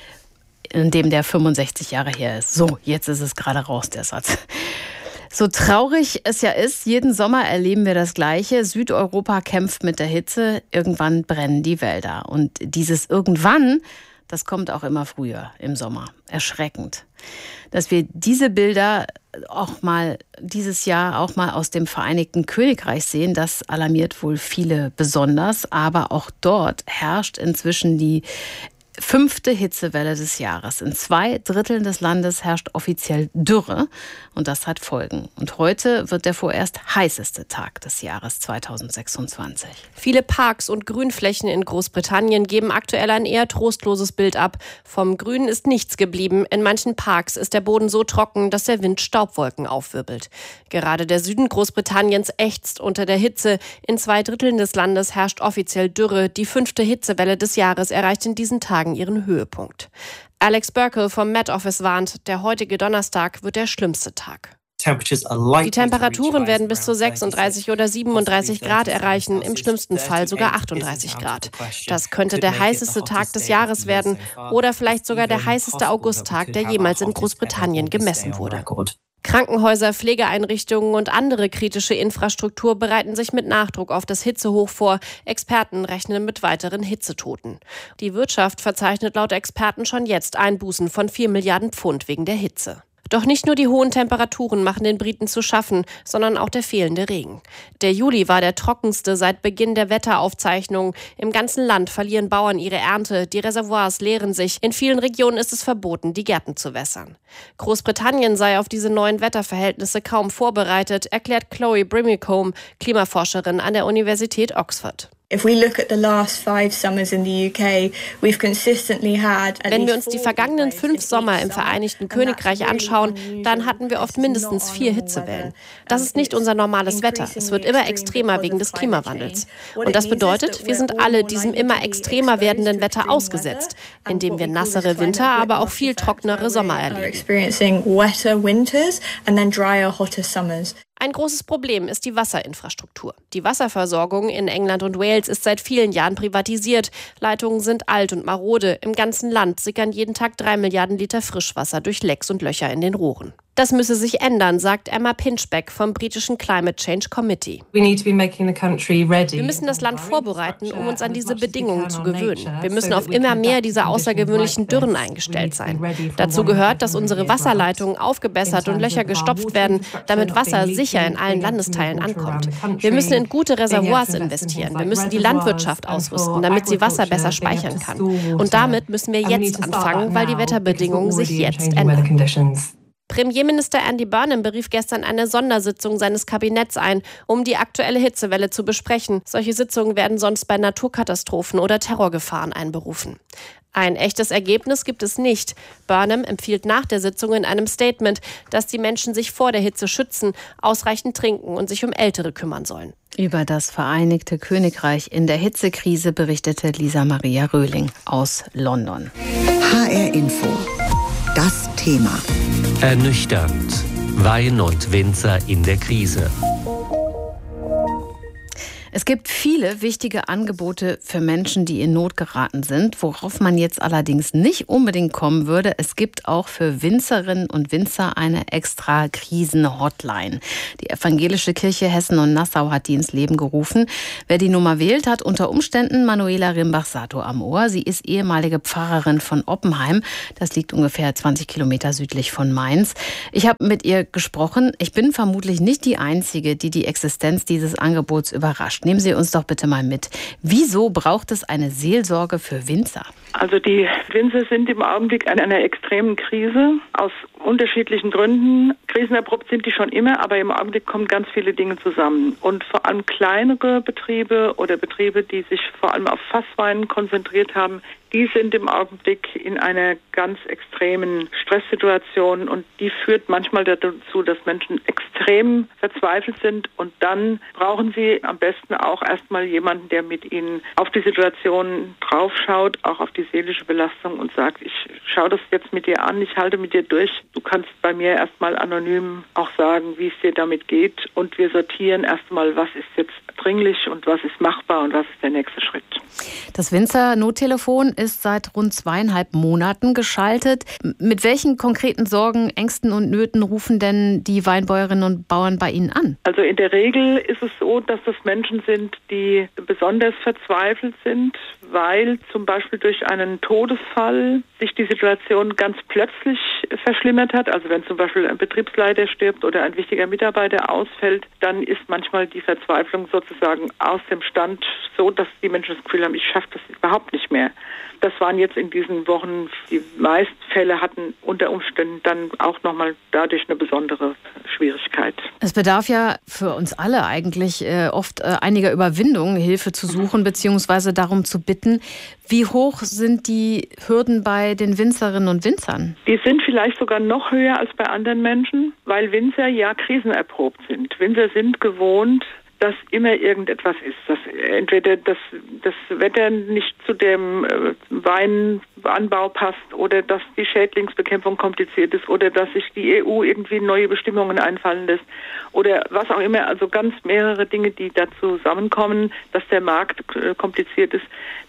[SPEAKER 7] in dem der fünfundsechzig Jahre her ist. So, jetzt ist es gerade raus, der Satz. So traurig es ja ist, jeden Sommer erleben wir das Gleiche. Südeuropa kämpft mit der Hitze, irgendwann brennen die Wälder. Und dieses irgendwann, das kommt auch immer früher im Sommer. Erschreckend. Dass wir diese Bilder auch mal dieses Jahr auch mal aus dem Vereinigten Königreich sehen, das alarmiert wohl viele besonders. Aber auch dort herrscht inzwischen die fünfte Hitzewelle des Jahres. In zwei Dritteln des Landes herrscht offiziell Dürre und das hat Folgen. Und heute wird der vorerst heißeste Tag des Jahres zweitausendsechsundzwanzig.
[SPEAKER 16] Viele Parks und Grünflächen in Großbritannien geben aktuell ein eher trostloses Bild ab. Vom Grün ist nichts geblieben. In manchen Parks ist der Boden so trocken, dass der Wind Staubwolken aufwirbelt. Gerade der Süden Großbritanniens ächzt unter der Hitze. In zwei Dritteln des Landes herrscht offiziell Dürre. Die fünfte Hitzewelle des Jahres erreicht in diesen Tagen ihren Höhepunkt. Alex Burkle vom Met Office warnt, der heutige Donnerstag wird der schlimmste Tag. Die Temperaturen werden bis zu sechsunddreißig oder siebenunddreißig Grad erreichen, im schlimmsten Fall sogar achtunddreißig Grad. Das könnte der heißeste Tag des Jahres werden oder vielleicht sogar der heißeste Augusttag, der jemals in Großbritannien gemessen wurde. Krankenhäuser, Pflegeeinrichtungen und andere kritische Infrastruktur bereiten sich mit Nachdruck auf das Hitzehoch vor. Experten rechnen mit weiteren Hitzetoten. Die Wirtschaft verzeichnet laut Experten schon jetzt Einbußen von vier Milliarden Pfund wegen der Hitze. Doch nicht nur die hohen Temperaturen machen den Briten zu schaffen, sondern auch der fehlende Regen. Der Juli war der trockenste seit Beginn der Wetteraufzeichnungen. Im ganzen Land verlieren Bauern ihre Ernte, die Reservoirs leeren sich. In vielen Regionen ist es verboten, die Gärten zu wässern. Großbritannien sei auf diese neuen Wetterverhältnisse kaum vorbereitet, erklärt Chloe Brimicombe, Klimaforscherin an der Universität Oxford.
[SPEAKER 3] Wenn
[SPEAKER 16] wir uns die vergangenen fünf Sommer im Vereinigten Königreich anschauen, dann hatten wir oft mindestens vier Hitzewellen. Das ist nicht unser normales Wetter. Es wird immer extremer wegen des Klimawandels. Und das bedeutet, wir sind alle diesem immer extremer werdenden Wetter ausgesetzt, indem wir nassere Winter, aber auch viel trockenere Sommer erleben. Ein großes Problem ist die Wasserinfrastruktur. Die Wasserversorgung in England und Wales ist seit vielen Jahren privatisiert. Leitungen sind alt und marode. Im ganzen Land sickern jeden Tag drei Milliarden Liter Frischwasser durch Lecks und Löcher in den Rohren. Das müsse sich ändern, sagt Emma Pinchbeck vom britischen Climate Change Committee. Wir müssen das Land vorbereiten, um uns an diese Bedingungen zu gewöhnen. Wir müssen auf immer mehr dieser außergewöhnlichen Dürren eingestellt sein. Dazu gehört, dass unsere Wasserleitungen aufgebessert und Löcher gestopft werden, damit Wasser sicher in allen Landesteilen ankommt. Wir müssen in gute Reservoirs investieren. Wir müssen die Landwirtschaft ausrüsten, damit sie Wasser besser speichern kann. Und damit müssen wir jetzt anfangen, weil die Wetterbedingungen sich jetzt ändern. Premierminister Andy Burnham berief gestern eine Sondersitzung seines Kabinetts ein, um die aktuelle Hitzewelle zu besprechen. Solche Sitzungen werden sonst bei Naturkatastrophen oder Terrorgefahren einberufen. Ein echtes Ergebnis gibt es nicht. Burnham empfiehlt nach der Sitzung in einem Statement, dass die Menschen sich vor der Hitze schützen, ausreichend trinken und sich um Ältere kümmern sollen.
[SPEAKER 2] Über das Vereinigte Königreich in der Hitzekrise berichtete Lisa Maria Röhling aus London.
[SPEAKER 1] H R Info. Das Thema.
[SPEAKER 15] Ernüchternd. Wein und Winzer in der Krise.
[SPEAKER 2] Es gibt viele wichtige Angebote für Menschen, die in Not geraten sind, worauf man jetzt allerdings nicht unbedingt kommen würde. Es gibt auch für Winzerinnen und Winzer eine extra Krisen-Hotline. Die Evangelische Kirche Hessen und Nassau hat die ins Leben gerufen. Wer die Nummer wählt, hat unter Umständen Manuela Rimbach-Sato am Ohr. Sie ist ehemalige Pfarrerin von Oppenheim. Das liegt ungefähr zwanzig Kilometer südlich von Mainz. Ich habe mit ihr gesprochen. Ich bin vermutlich nicht die Einzige, die die Existenz dieses Angebots überrascht. Nehmen Sie uns doch bitte mal mit. Wieso braucht es eine Seelsorge für Winzer?
[SPEAKER 17] Also die Winzer sind im Augenblick in einer extremen Krise aus unterschiedlichen Gründen. Krisenerprobt sind die schon immer, aber im Augenblick kommen ganz viele Dinge zusammen. Und vor allem kleinere Betriebe oder Betriebe, die sich vor allem auf Fasswein konzentriert haben, die sind im Augenblick in einer ganz extremen Stresssituation und die führt manchmal dazu, dass Menschen extrem verzweifelt sind und dann brauchen sie am besten auch erstmal jemanden, der mit ihnen auf die Situation draufschaut, auch auf die seelische Belastung und sagt, ich schaue das jetzt mit dir an, ich halte mit dir durch. Du kannst bei mir erstmal anonym auch sagen, wie es dir damit geht und wir sortieren erstmal, was ist jetzt dringlich und was ist machbar und was ist der nächste Schritt.
[SPEAKER 2] Das Winzer-Nottelefon ist seit rund zweieinhalb Monaten geschaltet. Mit welchen konkreten Sorgen, Ängsten und Nöten rufen denn die Weinbäuerinnen und Bauern bei Ihnen an?
[SPEAKER 17] Also in der Regel ist es so, dass das Menschen sind, die besonders verzweifelt sind, weil zum Beispiel durch einen Todesfall sich die Situation ganz plötzlich verschlimmert hat. Also wenn zum Beispiel ein Betriebsleiter stirbt oder ein wichtiger Mitarbeiter ausfällt, dann ist manchmal die Verzweiflung sozusagen aus dem Stand so, dass die Menschen das Gefühl haben, ich schaffe das überhaupt nicht mehr. Das waren jetzt in diesen Wochen, die meisten Fälle hatten unter Umständen dann auch nochmal dadurch eine besondere Schwierigkeit.
[SPEAKER 2] Es bedarf ja für uns alle eigentlich äh, oft äh, einiger Überwindung, Hilfe zu suchen, beziehungsweise darum zu bitten. Wie hoch sind die Hürden bei den Winzerinnen und Winzern?
[SPEAKER 17] Die sind vielleicht sogar noch höher als bei anderen Menschen, weil Winzer ja krisenerprobt sind. Winzer sind gewohnt, dass immer irgendetwas ist, dass entweder das, das Wetter nicht zu dem äh, Weinanbau passt oder dass die Schädlingsbekämpfung kompliziert ist oder dass sich die E U irgendwie neue Bestimmungen einfallen lässt oder was auch immer, also ganz mehrere Dinge, die da zusammenkommen, dass der Markt äh, kompliziert ist.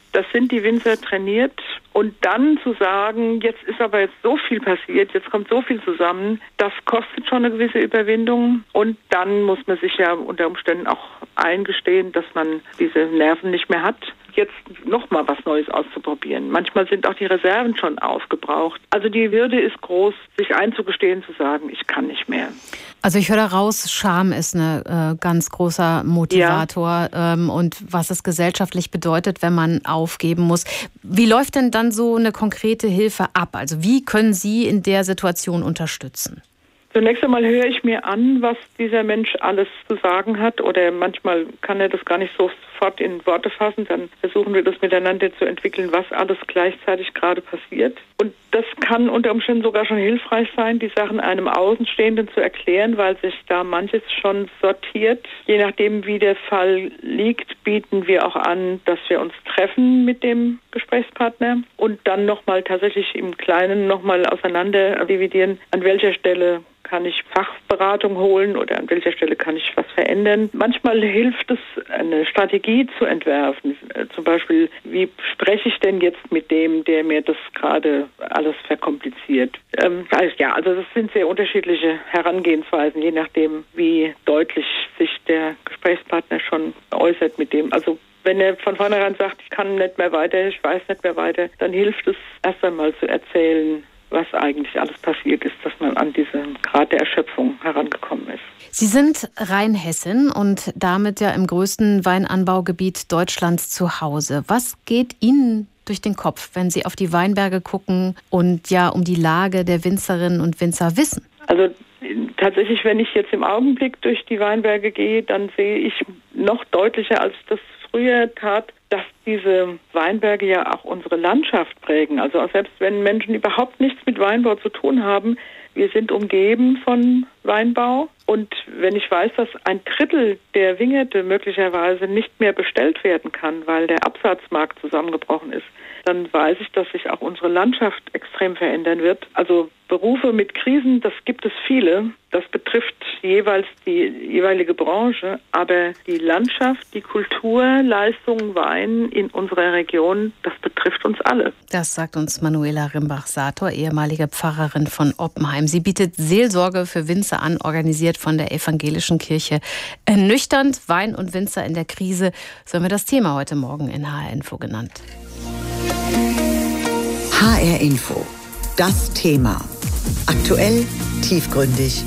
[SPEAKER 17] Das sind die Winzer trainiert. Und dann zu sagen, jetzt ist aber jetzt so viel passiert, jetzt kommt so viel zusammen, das kostet schon eine gewisse Überwindung. Und dann muss man sich ja unter Umständen auch eingestehen, dass man diese Nerven nicht mehr hat, jetzt nochmal was Neues auszuprobieren. Manchmal sind auch die Reserven schon aufgebraucht. Also die Hürde ist groß, sich einzugestehen, zu sagen, ich kann nicht mehr.
[SPEAKER 7] Also ich höre da raus, Scham ist ein äh, ganz großer Motivator ja. ähm, und was es gesellschaftlich bedeutet, wenn man aufgeben muss. Wie läuft denn dann so eine konkrete Hilfe ab? Also wie können Sie in der Situation unterstützen?
[SPEAKER 17] Zunächst einmal höre ich mir an, was dieser Mensch alles zu sagen hat, oder manchmal kann er das gar nicht sofort in Worte fassen. Dann versuchen wir das miteinander zu entwickeln, was alles gleichzeitig gerade passiert. Und das kann unter Umständen sogar schon hilfreich sein, die Sachen einem Außenstehenden zu erklären, weil sich da manches schon sortiert. Je nachdem, wie der Fall liegt, bieten wir auch an, dass wir uns treffen mit dem Gesprächspartner und dann nochmal tatsächlich im Kleinen nochmal auseinander dividieren, an welcher Stelle kann ich Fachberatung holen oder an welcher Stelle kann ich was verändern. Manchmal hilft es, eine Strategie zu entwerfen. Zum Beispiel, wie spreche ich denn jetzt mit dem, der mir das gerade alles verkompliziert? Ähm, also ja, also das sind sehr unterschiedliche Herangehensweisen, je nachdem, wie deutlich sich der Gesprächspartner schon äußert mit dem. Also wenn er von vornherein sagt, ich kann nicht mehr weiter, ich weiß nicht mehr weiter, dann hilft es erst einmal zu erzählen, was eigentlich alles passiert ist, dass man an diesen Grad der Erschöpfung herangekommen ist.
[SPEAKER 7] Sie sind Rheinhessin und damit ja im größten Weinanbaugebiet Deutschlands zu Hause. Was geht Ihnen durch den Kopf, wenn Sie auf die Weinberge gucken und ja um die Lage der Winzerinnen und Winzer wissen?
[SPEAKER 17] Also tatsächlich, wenn ich jetzt im Augenblick durch die Weinberge gehe, dann sehe ich noch deutlicher, als ich das früher tat, dass diese Weinberge ja auch unsere Landschaft prägen. Also auch selbst wenn Menschen überhaupt nichts mit Weinbau zu tun haben, wir sind umgeben von Weinbau. Und wenn ich weiß, dass ein Drittel der Wingerte möglicherweise nicht mehr bestellt werden kann, weil der Absatzmarkt zusammengebrochen ist, dann weiß ich, dass sich auch unsere Landschaft extrem verändern wird. Also Berufe mit Krisen, das gibt es viele. Das betrifft jeweils die jeweilige Branche. Aber die Landschaft, die Kultur, Leistungen, Wein in unserer Region, das betrifft uns alle.
[SPEAKER 7] Das sagt uns Manuela Rimbach-Sator, ehemalige Pfarrerin von Oppenheim. Sie bietet Seelsorge für Winzer an, organisiert von der Evangelischen Kirche. Ernüchternd, Wein und Winzer in der Krise, so haben wir das Thema heute Morgen in H R Info genannt.
[SPEAKER 1] H R Info, das Thema. Aktuell, tiefgründig,